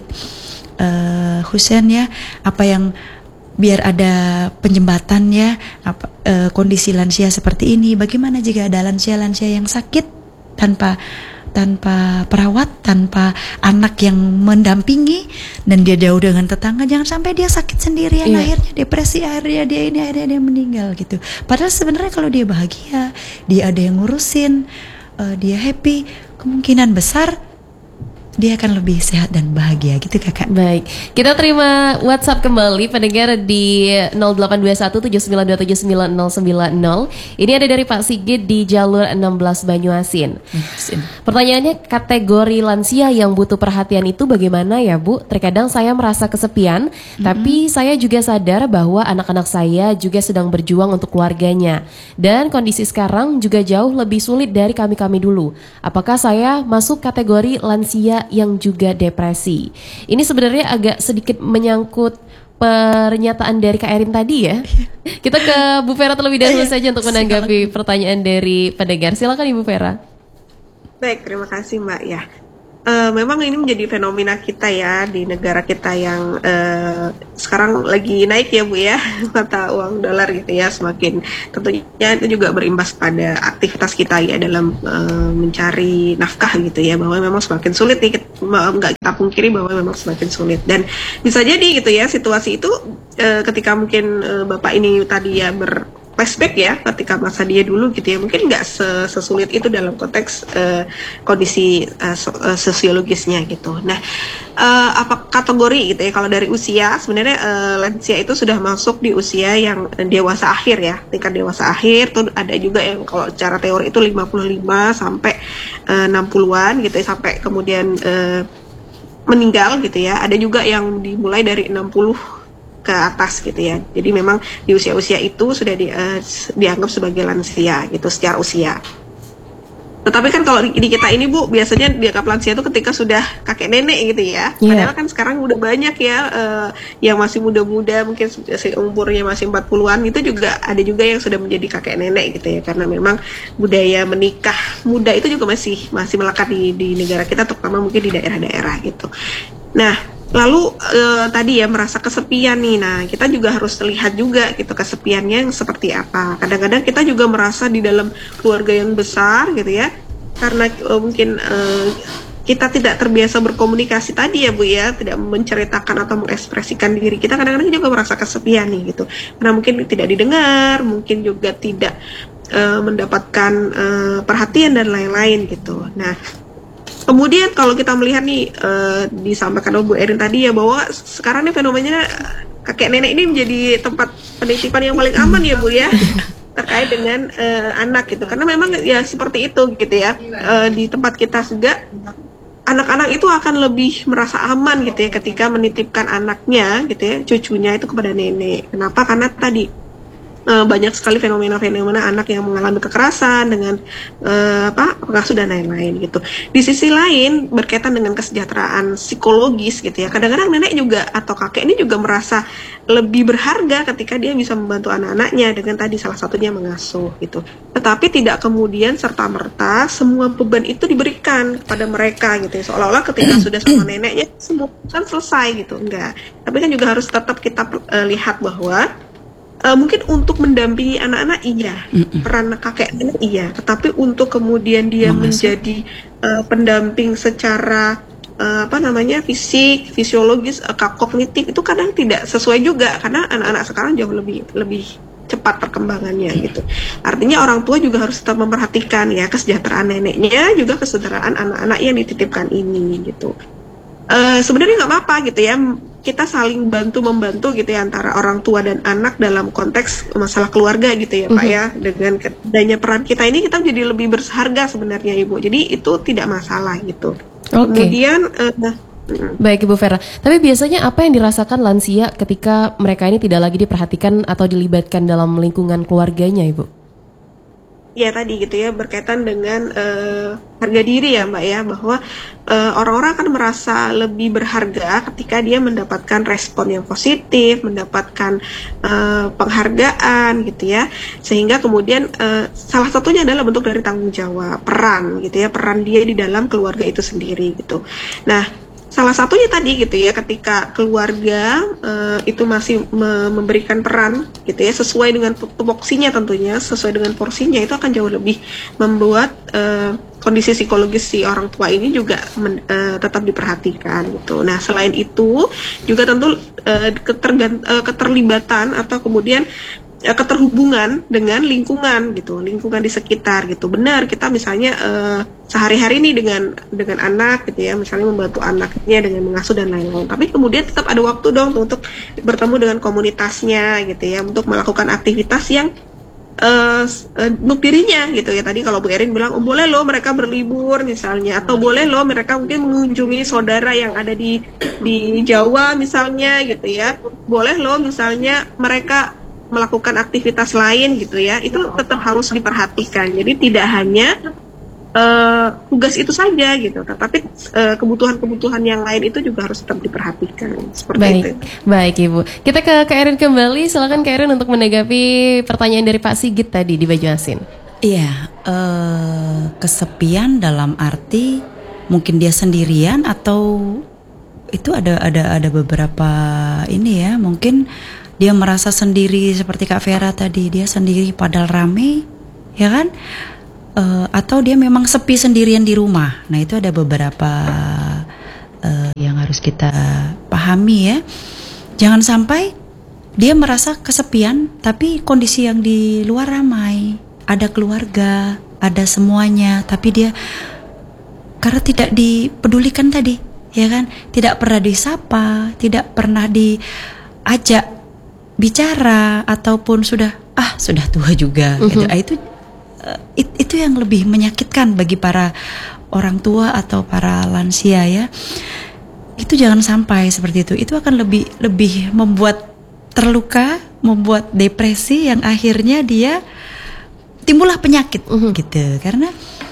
uh, Husein ya. Apa yang biar ada penjembatan ya, apa, uh, kondisi lansia seperti ini. Bagaimana jika ada lansia-lansia yang sakit tanpa tanpa perawat, tanpa anak yang mendampingi, dan dia jauh dengan tetangga, jangan sampai dia sakit sendirian, iya. akhirnya depresi, akhirnya dia ini, akhirnya dia meninggal gitu. Padahal sebenarnya kalau dia bahagia, dia ada yang ngurusin, uh, dia happy, kemungkinan besar dia akan lebih sehat dan bahagia gitu kakak. Baik, kita terima WhatsApp kembali pendengar di nol delapan dua satu tujuh sembilan dua tujuh sembilan nol sembilan nol. Ini ada dari Pak Sigit di jalur enam belas Banyuasin. Hmm. Pertanyaannya, kategori lansia yang butuh perhatian itu bagaimana ya Bu? Terkadang saya merasa kesepian, hmm. tapi saya juga sadar bahwa anak-anak saya juga sedang berjuang untuk keluarganya. Dan kondisi sekarang juga jauh lebih sulit dari kami-kami dulu. Apakah saya masuk kategori lansia yang juga depresi? Ini sebenarnya agak sedikit menyangkut pernyataan dari Kak Erin tadi ya. Kita ke Bu Vera terlebih dahulu saja untuk menanggapi pertanyaan dari pendengar. Silakan Ibu Vera. Baik, terima kasih Mbak ya. Uh, memang ini menjadi fenomena kita ya di negara kita yang uh, sekarang lagi naik ya Bu ya, mata uang dolar gitu ya, semakin tentunya itu juga berimbas pada aktivitas kita ya dalam uh, mencari nafkah gitu ya, bahwa memang semakin sulit nih, nggak kita pungkiri bahwa memang semakin sulit. Dan bisa jadi gitu ya situasi itu uh, ketika mungkin uh, Bapak ini tadi ya ber flashback ya ketika masa dia dulu gitu ya, mungkin nggak sesulit itu dalam konteks uh, kondisi uh, so, uh, sosiologisnya gitu. Nah, uh, apa kategori gitu ya, kalau dari usia sebenarnya uh, lansia itu sudah masuk di usia yang dewasa akhir ya, tingkat dewasa akhir tuh ada juga yang kalau secara teori itu lima puluh lima sampai uh, enam puluhan gitu ya, sampai kemudian uh, meninggal gitu ya. Ada juga yang dimulai dari enam puluh ke atas gitu ya. Jadi memang di usia-usia itu sudah di, uh, dianggap sebagai lansia gitu secara usia. Tetapi kan kalau di, di kita ini Bu, biasanya dianggap lansia itu ketika sudah kakek nenek gitu ya. Yeah. Padahal kan sekarang udah banyak ya uh, yang masih muda-muda, mungkin umurnya masih empat puluhan, itu juga ada juga yang sudah menjadi kakek nenek gitu ya. Karena memang budaya menikah muda itu juga masih masih melekat di, di negara kita, terutama mungkin di daerah-daerah gitu. Nah, lalu e, tadi ya merasa kesepian nih, nah kita juga harus lihat juga gitu kesepiannya yang seperti apa. Kadang-kadang kita juga merasa di dalam keluarga yang besar gitu ya, karena e, mungkin e, kita tidak terbiasa berkomunikasi tadi ya Bu ya, tidak menceritakan atau mengekspresikan diri kita, kadang-kadang juga merasa kesepian nih gitu, karena mungkin tidak didengar, mungkin juga tidak e, mendapatkan e, perhatian dan lain-lain gitu. Nah, kemudian kalau kita melihat nih uh, disampaikan oleh Bu Erin tadi ya, bahwa sekarang nih fenomenanya kakek nenek ini menjadi tempat penitipan yang paling aman ya Bu ya, terkait dengan uh, anak gitu. Karena memang ya seperti itu gitu ya, uh, di tempat kita juga anak-anak itu akan lebih merasa aman gitu ya ketika menitipkan anaknya gitu ya, cucunya itu kepada nenek. Kenapa? Karena tadi Uh, banyak sekali fenomena-fenomena anak yang mengalami kekerasan dengan uh, apa pengasuh dan lain-lain gitu. Di sisi lain berkaitan dengan kesejahteraan psikologis gitu ya, kadang-kadang nenek juga atau kakek ini juga merasa lebih berharga ketika dia bisa membantu anak-anaknya dengan tadi salah satunya mengasuh gitu. Tetapi tidak kemudian serta-merta semua beban itu diberikan kepada mereka gitu ya, seolah-olah ketika sudah sama neneknya semua kan selesai gitu. Enggak, tapi kan juga harus tetap kita uh, lihat bahwa Uh, mungkin untuk mendampingi anak-anak iya, Mm-mm. peran kakek nenek iya, tetapi untuk kemudian dia Mengasuh. menjadi uh, pendamping secara uh, apa namanya fisik, fisiologis, uh, kognitif itu kadang tidak sesuai juga, karena anak-anak sekarang jauh lebih lebih cepat perkembangannya gitu. Artinya orang tua juga harus tetap memperhatikan ya kesejahteraan neneknya, juga kesejahteraan anak-anak yang dititipkan ini gitu. Uh, sebenarnya nggak apa-apa gitu ya, kita saling bantu membantu gitu ya antara orang tua dan anak dalam konteks masalah keluarga gitu ya Pak ya. Dengan adanya peran kita ini kita jadi lebih berharga sebenarnya Ibu, jadi itu tidak masalah gitu. Okay. Kemudian uh, baik Ibu Vera, tapi biasanya apa yang dirasakan lansia ketika mereka ini tidak lagi diperhatikan atau dilibatkan dalam lingkungan keluarganya Ibu? Ya tadi gitu ya, berkaitan dengan uh, harga diri ya Mbak ya, bahwa uh, orang-orang akan merasa lebih berharga ketika dia mendapatkan respon yang positif, mendapatkan uh, penghargaan gitu ya, sehingga kemudian uh, salah satunya adalah bentuk dari tanggung jawab, peran gitu ya, peran dia di dalam keluarga itu sendiri gitu. Nah, salah satunya tadi gitu ya, ketika keluarga uh, itu masih me- memberikan peran gitu ya sesuai dengan tupoksinya, tentunya sesuai dengan porsinya, itu akan jauh lebih membuat uh, kondisi psikologis si orang tua ini juga men- uh, tetap diperhatikan gitu. Nah, selain itu juga tentu uh, ketergan- uh, keterlibatan atau kemudian keterhubungan dengan lingkungan gitu, lingkungan di sekitar gitu. Benar, kita misalnya uh, sehari-hari ini dengan dengan anak gitu ya, misalnya membantu anaknya dengan mengasuh dan lain-lain. Tapi kemudian tetap ada waktu dong untuk bertemu dengan komunitasnya gitu ya, untuk melakukan aktivitas yang uh, untuk dirinya gitu ya. Tadi kalau Bu Erin bilang, oh, boleh loh mereka berlibur misalnya, atau boleh loh mereka mungkin mengunjungi saudara yang ada di di Jawa misalnya gitu ya. Boleh loh misalnya mereka melakukan aktivitas lain gitu ya, itu tetap harus diperhatikan. Jadi tidak hanya uh, tugas itu saja gitu, tetapi uh, kebutuhan-kebutuhan yang lain itu juga harus tetap diperhatikan seperti Baik, itu. baik Ibu. Kita ke Kak Erin kembali, silakan Kak Erin untuk menanggapi pertanyaan dari Pak Sigit tadi di Banjarmasin. Iya, eh, kesepian dalam arti mungkin dia sendirian atau itu ada ada ada beberapa ini ya, mungkin dia merasa sendiri seperti Kak Vera tadi, dia sendiri padahal rame, ya kan? Eh, atau dia memang sepi sendirian di rumah. Nah, itu ada beberapa eh, yang harus kita pahami ya. Jangan sampai dia merasa kesepian tapi kondisi yang di luar ramai. Ada keluarga, ada semuanya, tapi dia karena tidak dipedulikan tadi, ya kan? Tidak pernah disapa, tidak pernah diajak bicara, ataupun sudah ah sudah tua juga, mm-hmm. gitu. Ah, itu uh, it, itu yang lebih menyakitkan bagi para orang tua atau para lansia ya. Itu jangan sampai seperti itu. Itu akan lebih lebih membuat terluka, membuat depresi yang akhirnya dia timbullah penyakit uh-huh. gitu. Karena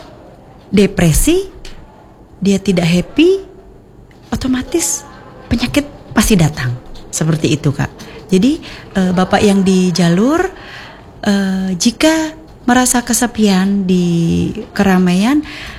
depresi, dia tidak happy, otomatis penyakit pasti datang. Seperti itu Kak. Jadi uh, Bapak yang di jalur, uh, jika merasa kesepian di keramaian,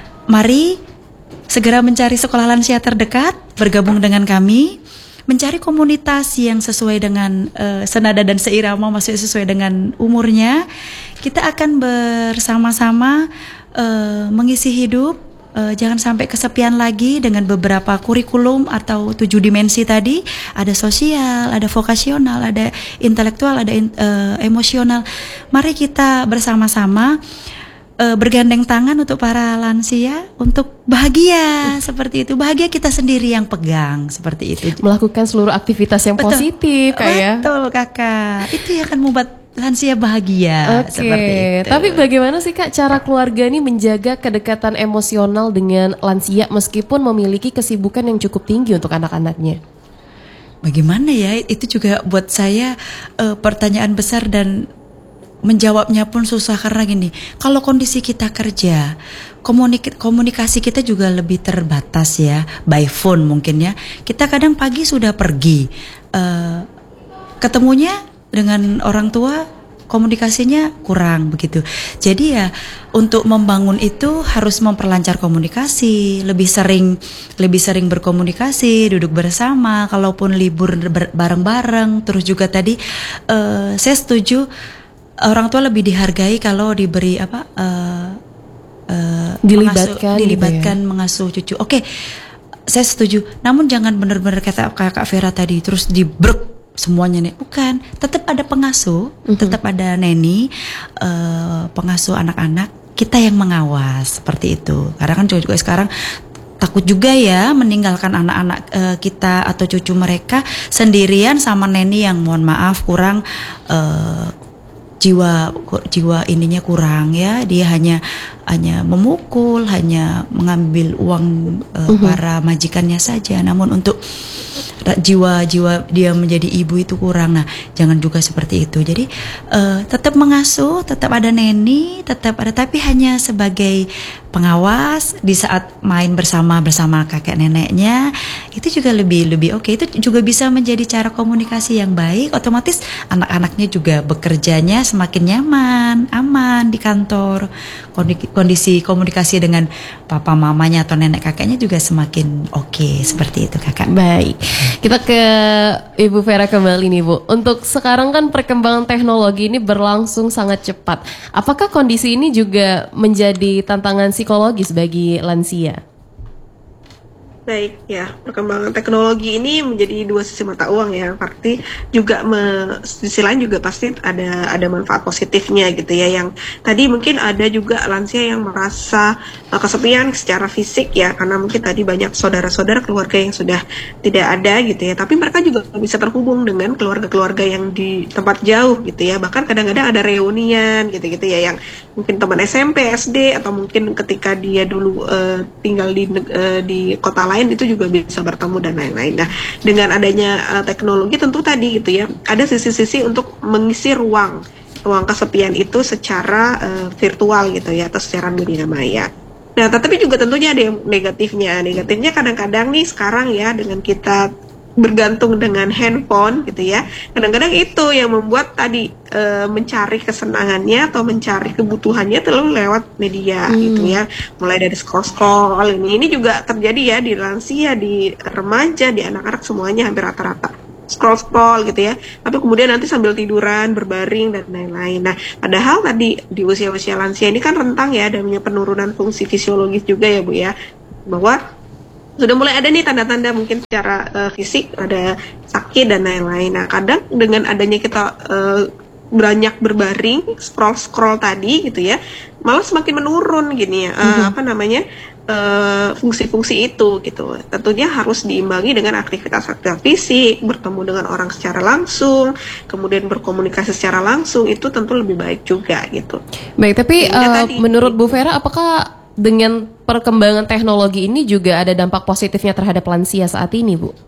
mari segera mencari sekolah lansia terdekat, bergabung dengan kami, mencari komunitas yang sesuai dengan uh, senada dan seirama, maksudnya sesuai dengan umurnya. Kita akan bersama-sama uh, mengisi hidup, uh, jangan sampai kesepian lagi dengan beberapa kurikulum atau tujuh dimensi tadi. Ada sosial, ada vokasional, ada intelektual, ada in, uh, emosional. Mari kita bersama-sama uh, bergandeng tangan untuk para lansia untuk bahagia, seperti itu. Bahagia kita sendiri yang pegang, seperti itu. Melakukan seluruh aktivitas yang Betul. positif kayak. Betul Kakak. Itu yang akan membuat lansia bahagia. Oke, seperti itu. tapi bagaimana sih Kak cara keluarga ini menjaga kedekatan emosional dengan lansia meskipun memiliki kesibukan yang cukup tinggi untuk anak-anaknya? Bagaimana ya? Itu juga buat saya uh, pertanyaan besar dan menjawabnya pun susah karena gini. Kalau kondisi kita kerja, komunik- komunikasi kita juga lebih terbatas ya, by phone mungkin ya. Kita kadang pagi sudah pergi, uh, ketemunya dengan orang tua komunikasinya kurang begitu. Jadi ya untuk membangun itu harus memperlancar komunikasi, lebih sering lebih sering berkomunikasi, duduk bersama, kalaupun libur ber- bareng-bareng. Terus juga tadi uh, saya setuju orang tua lebih dihargai kalau diberi apa uh, uh, dilibatkan mengasuh, dilibatkan gitu ya. Mengasuh cucu. Oke, saya setuju. Namun jangan benar-benar kata kayak Kak Vera tadi terus dibrek semuanya nih, bukan, tetap ada pengasuh, mm-hmm. tetap ada neni, uh, pengasuh anak-anak, kita yang mengawas seperti itu. Karena kan juga sekarang takut juga ya meninggalkan anak-anak uh, kita atau cucu mereka sendirian sama neni yang mohon maaf kurang uh, jiwa jiwa ininya kurang ya, dia hanya hanya memukul, hanya mengambil uang uh, mm-hmm. para majikannya saja. Namun untuk jiwa-jiwa dia menjadi ibu itu kurang. Nah, jangan juga seperti itu. Jadi uh, tetap mengasuh, tetap ada neni, tetap ada, tapi hanya sebagai pengawas di saat main bersama bersama kakek neneknya. Itu juga lebih lebih oke. Itu juga bisa menjadi cara komunikasi yang baik. Otomatis anak-anaknya juga bekerjanya semakin nyaman, aman di kantor. Kondisi komunikasi dengan papa mamanya atau nenek kakeknya juga semakin oke, seperti itu Kakak. Baik. Kita ke Ibu Vera kembali nih Bu. Untuk sekarang kan perkembangan teknologi ini berlangsung sangat cepat. Apakah kondisi ini juga menjadi tantangan psikologis bagi lansia? Baik, ya, perkembangan teknologi ini menjadi dua sisi mata uang ya. Pasti juga me, di sisi lain juga pasti ada ada manfaat positifnya gitu ya. Yang tadi mungkin ada juga lansia yang merasa uh, kesepian secara fisik ya, karena mungkin tadi banyak saudara-saudara keluarga yang sudah tidak ada gitu ya. Tapi mereka juga bisa terhubung dengan keluarga-keluarga yang di tempat jauh gitu ya. Bahkan kadang-kadang ada reunian gitu-gitu ya, yang mungkin teman S M P, S D, atau mungkin ketika dia dulu uh, tinggal di uh, di kota lain itu juga bisa bertemu dan lain-lain. Nah, dengan adanya uh, teknologi tentu tadi gitu ya, ada sisi-sisi untuk mengisi ruang ruang kesepian itu secara uh, virtual gitu ya, atau secara dunia maya. Nah, tetapi juga tentunya ada yang negatifnya. Negatifnya kadang-kadang nih sekarang ya, dengan kita bergantung dengan handphone gitu ya, kadang-kadang itu yang membuat tadi e, mencari kesenangannya atau mencari kebutuhannya terlalu lewat media hmm. gitu ya, mulai dari scroll-scroll ini ini juga terjadi ya di lansia, di remaja, di anak-anak, semuanya hampir rata-rata scroll-scroll gitu ya, tapi kemudian nanti sambil tiduran, berbaring dan lain-lain. Nah, padahal tadi di usia-usia lansia ini kan rentang ya, adanya penurunan fungsi fisiologis juga ya Bu ya, bahwa sudah mulai ada nih tanda-tanda mungkin secara uh, fisik, ada sakit dan lain-lain. Nah, kadang dengan adanya kita uh, banyak berbaring, scroll-scroll tadi gitu ya, malah semakin menurun gini ya, uh, mm-hmm. apa namanya, uh, fungsi-fungsi itu gitu. Tentunya harus diimbangi dengan aktivitas-aktivitas fisik, bertemu dengan orang secara langsung, kemudian berkomunikasi secara langsung, itu tentu lebih baik juga gitu. Baik, tapi uh, tadi, menurut Bu Vera, apakah dengan perkembangan teknologi ini juga ada dampak positifnya terhadap lansia saat ini, Bu?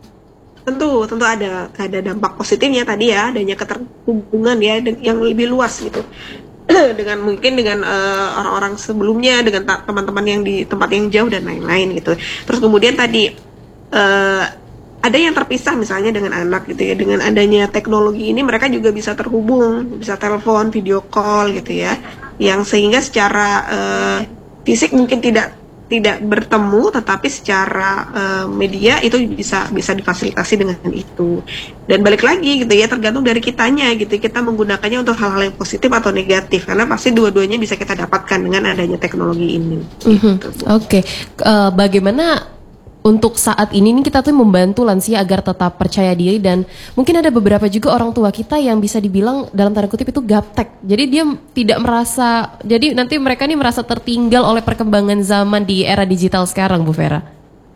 Tentu, tentu ada ada dampak positifnya tadi ya, adanya keterhubungan ya yang lebih luas gitu. Dengan mungkin dengan uh, orang-orang sebelumnya, dengan ta- teman-teman yang di tempat yang jauh dan lain-lain gitu. Terus kemudian tadi uh, ada yang terpisah misalnya dengan anak gitu ya, dengan adanya teknologi ini mereka juga bisa terhubung, bisa telepon, video call gitu ya, yang sehingga secara uh, fisik mungkin tidak tidak bertemu, tetapi secara uh, media itu bisa bisa difasilitasi dengan itu. Dan balik lagi gitu ya, tergantung dari kitanya gitu, kita menggunakannya untuk hal-hal yang positif atau negatif, karena pasti dua-duanya bisa kita dapatkan dengan adanya teknologi ini. Mm-hmm. Gitu. Oke, okay. uh, bagaimana untuk saat ini nih kita tuh membantu lansia agar tetap percaya diri, dan mungkin ada beberapa juga orang tua kita yang bisa dibilang dalam tanda kutip itu gaptek. Jadi dia tidak merasa, jadi nanti mereka nih merasa tertinggal oleh perkembangan zaman di era digital sekarang, Bu Vera.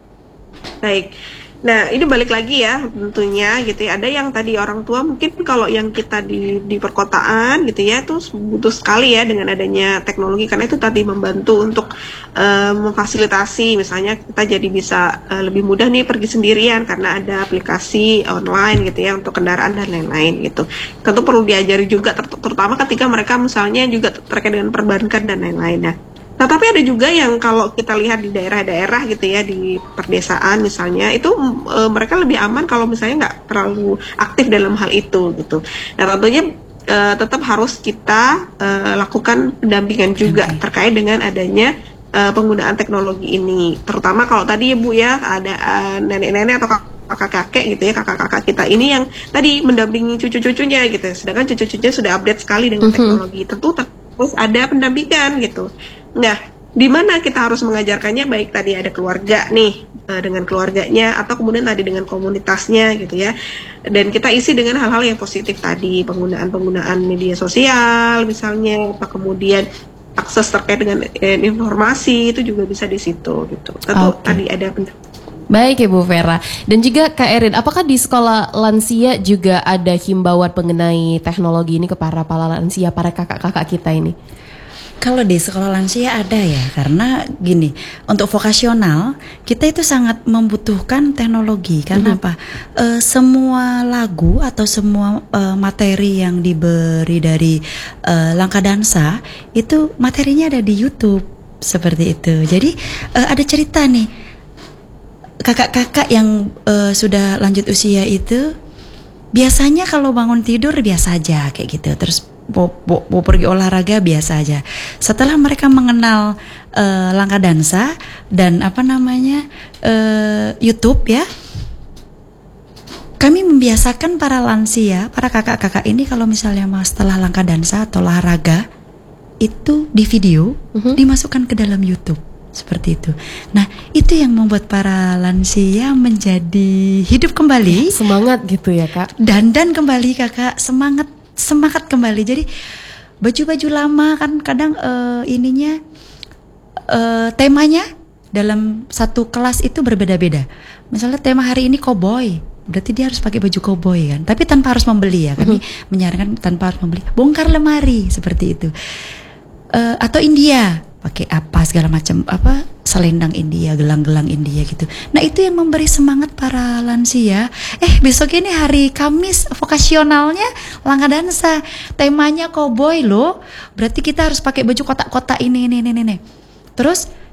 Baik. Nah, ini balik lagi ya tentunya gitu ya. Ada yang tadi orang tua mungkin kalau yang kita di di perkotaan gitu ya, itu butuh sekali ya dengan adanya teknologi, karena itu tadi membantu untuk uh, memfasilitasi, misalnya kita jadi bisa uh, lebih mudah nih pergi sendirian karena ada aplikasi online gitu ya untuk kendaraan dan lain-lain gitu. Tentu perlu diajari juga ter- terutama ketika mereka misalnya juga terkait dengan perbankan dan lain-lain. Nah, Nah, tapi ada juga yang kalau kita lihat di daerah-daerah gitu ya, di perdesaan misalnya, itu e, mereka lebih aman kalau misalnya nggak terlalu aktif dalam hal itu gitu. Nah, tentunya e, tetap harus kita e, lakukan pendampingan juga terkait dengan adanya e, penggunaan teknologi ini. Terutama kalau tadi Bu ya, ada e, nenek-nenek atau kakak-kakek gitu ya, kakak-kakak kita ini yang tadi mendampingi cucu-cucunya gitu. Sedangkan cucu-cucunya sudah update sekali dengan teknologi. Tentu terus ada pendampingan gitu. Nah, di mana kita harus mengajarkannya, baik tadi ada keluarga nih uh, dengan keluarganya, atau kemudian tadi dengan komunitasnya gitu ya. Dan kita isi dengan hal-hal yang positif tadi, penggunaan-penggunaan media sosial misalnya, atau kemudian akses terkait dengan eh, informasi itu juga bisa di situ gitu. Tentu okay. Tadi ada pendampingan. Baik Ibu Vera. Dan juga Kak Erin, apakah di sekolah lansia juga ada himbauan mengenai teknologi ini ke para para lansia, para kakak-kakak kita ini? Kalau di sekolah lansia ada ya, karena gini, untuk vokasional kita itu sangat membutuhkan teknologi. Karena mm-hmm. apa? E, semua lagu atau semua e, materi yang diberi dari e, Langkah Dansa itu materinya ada di YouTube seperti itu. Jadi e, ada cerita nih, kakak-kakak yang e, sudah lanjut usia itu biasanya kalau bangun tidur biasa aja kayak gitu, terus Mau, mau, mau pergi olahraga biasa aja. Setelah mereka mengenal uh, Langkah Dansa dan apa namanya uh, YouTube ya, kami membiasakan para lansia, para kakak-kakak ini kalau misalnya mas setelah Langkah Dansa atau olahraga itu di video uh-huh. dimasukkan ke dalam YouTube seperti itu. Nah, itu yang membuat para lansia menjadi hidup kembali, semangat gitu ya Kak. Dandan kembali kakak, semangat. Semangat kembali. Jadi baju-baju lama kan kadang uh, ininya uh, temanya dalam satu kelas itu berbeda-beda. Misalnya tema hari ini koboi, berarti dia harus pakai baju koboi kan. Tapi tanpa harus membeli ya. Kami mm-hmm. menyarankan tanpa harus membeli. Bongkar lemari seperti itu. Uh, atau India, pakai apa segala macam apa selendang India, gelang-gelang India gitu. Nah, itu yang memberi semangat para lansia. Eh, besok ini hari Kamis vokasionalnya Langkah Dansa. Temanya koboi loh. Berarti kita harus pakai baju kotak-kotak ini ini ini ini. Terus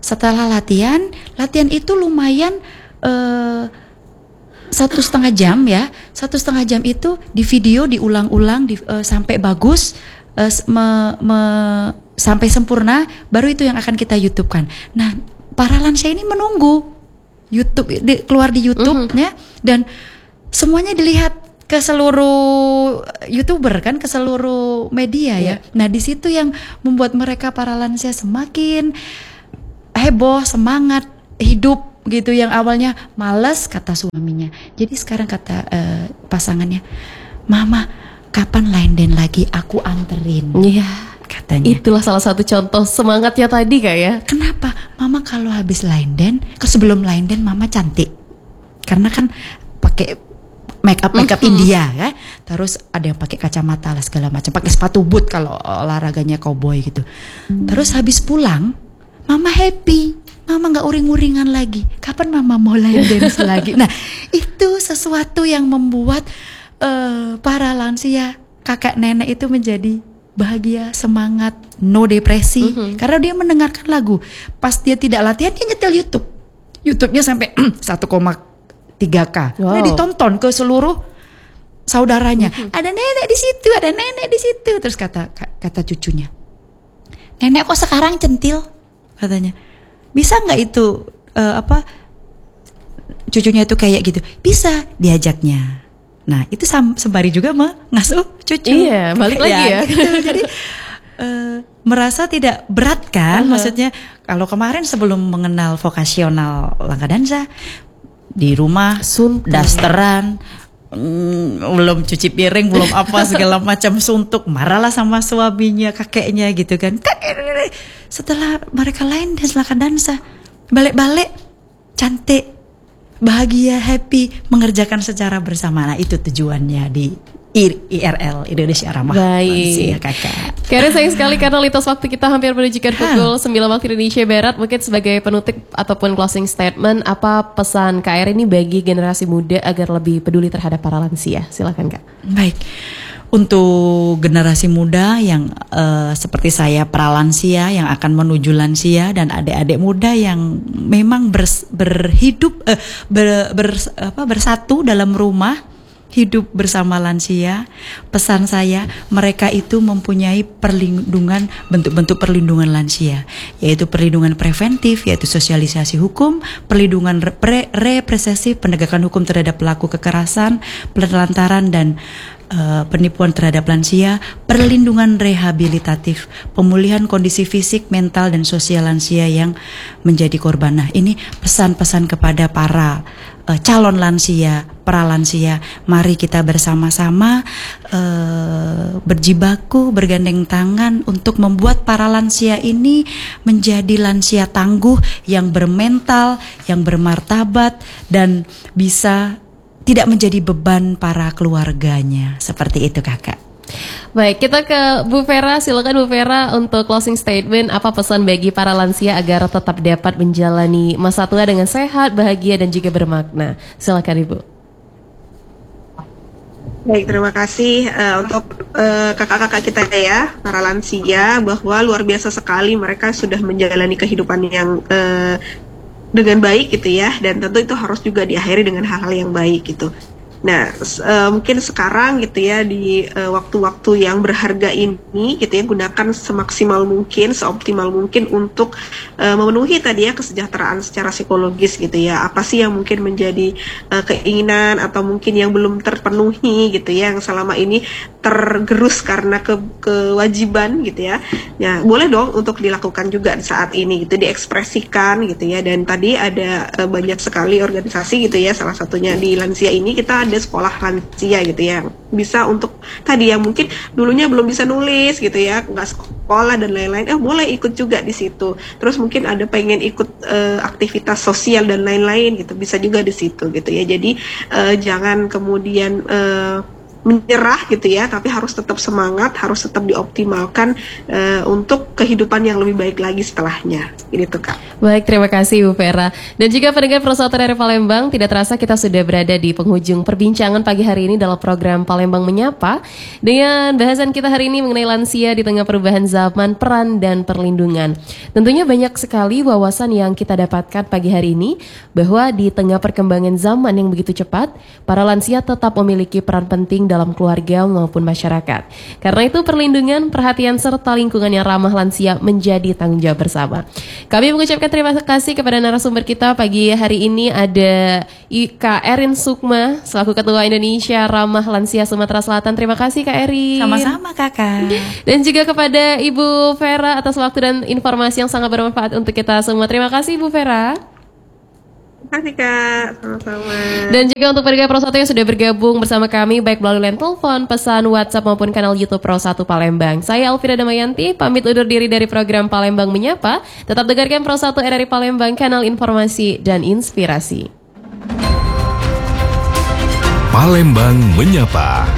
setelah latihan, latihan itu lumayan uh, satu setengah jam ya, satu setengah jam itu di video diulang-ulang di, uh, sampai bagus, uh, me, me, sampai sempurna, baru itu yang akan kita YouTube-kan. Nah, para lansia ini menunggu YouTube di, keluar di YouTube-nya mm-hmm. dan semuanya dilihat ke seluruh YouTuber kan, ke seluruh media yeah. ya. Nah, di situ yang membuat mereka para lansia semakin heboh, semangat hidup gitu, yang awalnya malas kata suaminya. Jadi sekarang kata uh, pasangannya, "Mama, kapan line dance lagi? Aku anterin." Iya, katanya. Itulah salah satu contoh semangatnya tadi Kak ya. Kenapa? Mama kalau habis line dance, ke sebelum line dance Mama cantik. Karena kan pakai make up make up mm-hmm. India kan. Terus ada yang pakai kacamata lah segala macam, pakai sepatu boot kalau olahraganya cowboy gitu. Mm. Terus habis pulang, Mama happy. Mama gak uring-uringan lagi. Kapan Mama mau line dance lagi? Nah, itu sesuatu yang membuat uh, para lansia, kakak nenek itu menjadi bahagia, semangat, no depresi. Mm-hmm. Karena dia mendengarkan lagu. Pas dia tidak latihan, dia nyetel YouTube. YouTube-nya sampai satu koma tiga K. Wow. Dia ditonton ke seluruh saudaranya. Mm-hmm. Ada nenek di situ, ada nenek di situ. Terus kata kata cucunya, "Nenek kok sekarang centil?" katanya. "Bisa nggak itu uh, apa cucunya itu kayak gitu?" Bisa, diajaknya. Nah, itu sam- sembari juga mengasuh cucu. Iya, balik lagi ya. Gitu. Jadi uh, merasa tidak berat kan? Uh-huh. Maksudnya kalau kemarin sebelum mengenal vokasional langkah dansa di rumah, suntuk, dasteran, mm, belum cuci piring, belum apa segala macam, suntuk, marahlah sama suaminya, kakeknya gitu kan. Setelah mereka lain dan langkah dansa, balik-balik cantik, bahagia, happy, mengerjakan secara bersama. Nah, itu tujuannya di I R L Indonesia Ramah Lansia, Kakak. Karena sayang sekali karena lintas waktu kita hampir menunjukkan pukul sembilan waktu Indonesia Barat. Mungkin sebagai penutup ataupun closing statement, apa pesan Kak Air ini bagi generasi muda agar lebih peduli terhadap para lansia? Silakan Kak. Baik. Untuk generasi muda yang uh, seperti saya pralansia yang akan menuju lansia, dan adik-adik muda yang memang bers, berhidup uh, ber, ber, apa, bersatu dalam rumah, hidup bersama lansia, pesan saya, mereka itu mempunyai perlindungan, bentuk-bentuk perlindungan lansia, yaitu perlindungan preventif, yaitu sosialisasi hukum, perlindungan repre, represesif, penegakan hukum terhadap pelaku kekerasan, penelantaran dan Uh, penipuan terhadap lansia, perlindungan rehabilitatif, pemulihan kondisi fisik, mental, dan sosial lansia yang menjadi korban. Nah, ini pesan-pesan kepada para uh, calon lansia, pralansia. Mari kita bersama-sama uh, berjibaku, bergandeng tangan untuk membuat para lansia ini menjadi lansia tangguh, yang bermental, yang bermartabat, dan bisa tidak menjadi beban para keluarganya. Seperti itu, Kakak. Baik, kita ke Bu Vera. Silakan Bu Vera untuk closing statement. Apa pesan bagi para lansia agar tetap dapat menjalani masa tua dengan sehat, bahagia, dan juga bermakna? Silakan Ibu. Baik, terima kasih uh, untuk uh, kakak-kakak kita ya, para lansia, bahwa luar biasa sekali mereka sudah menjalani kehidupan yang uh, dengan baik gitu ya, dan tentu itu harus juga diakhiri dengan hal-hal yang baik gitu. Nah, uh, mungkin sekarang gitu ya, di uh, waktu-waktu yang berharga ini gitu ya, gunakan semaksimal mungkin, seoptimal mungkin untuk uh, memenuhi tadi ya kesejahteraan secara psikologis gitu ya. Apa sih yang mungkin menjadi uh, keinginan atau mungkin yang belum terpenuhi gitu ya, yang selama ini tergerus karena ke kewajiban gitu ya. Ya, boleh dong untuk dilakukan juga saat ini gitu, diekspresikan gitu ya. Dan tadi ada uh, banyak sekali organisasi gitu ya, salah satunya di lansia ini kita ada sekolah lansia gitu ya, bisa untuk tadi yang mungkin dulunya belum bisa nulis gitu ya, nggak sekolah dan lain-lain, eh boleh ikut juga di situ. Terus mungkin ada pengen ikut uh, aktivitas sosial dan lain-lain gitu, bisa juga di situ gitu ya. Jadi uh, jangan kemudian uh, menyerah gitu ya, tapi harus tetap semangat, harus tetap dioptimalkan uh, untuk kehidupan yang lebih baik lagi setelahnya. Ini tuh Kak. Baik, terima kasih Bu Vera. Dan juga pendengar Persatu dari Palembang, tidak terasa kita sudah berada di penghujung perbincangan pagi hari ini dalam program Palembang Menyapa dengan bahasan kita hari ini mengenai lansia di tengah perubahan zaman, peran dan perlindungan. Tentunya banyak sekali wawasan yang kita dapatkan pagi hari ini bahwa di tengah perkembangan zaman yang begitu cepat, para lansia tetap memiliki peran penting dalam keluarga maupun masyarakat. Karena itu perlindungan, perhatian serta lingkungan yang ramah lansia menjadi tanggung jawab bersama. Kami mengucapkan terima kasih kepada narasumber kita pagi hari ini, ada Kak Erin Sukma selaku Ketua Indonesia Ramah Lansia Sumatera Selatan. Terima kasih Kak Erin. Sama-sama Kakak. Dan juga kepada Ibu Vera atas waktu dan informasi yang sangat bermanfaat untuk kita semua. Terima kasih Bu Vera. Terima kasih Kak, sama-sama. Dan juga untuk pendengar Pro satu yang sudah bergabung bersama kami baik melalui line telepon, pesan WhatsApp maupun kanal YouTube Pro satu Palembang. Saya Alvira Damayanti, pamit undur diri dari program Palembang Menyapa. Tetap dengarkan Pro satu R R I Palembang, kanal informasi dan inspirasi. Palembang Menyapa.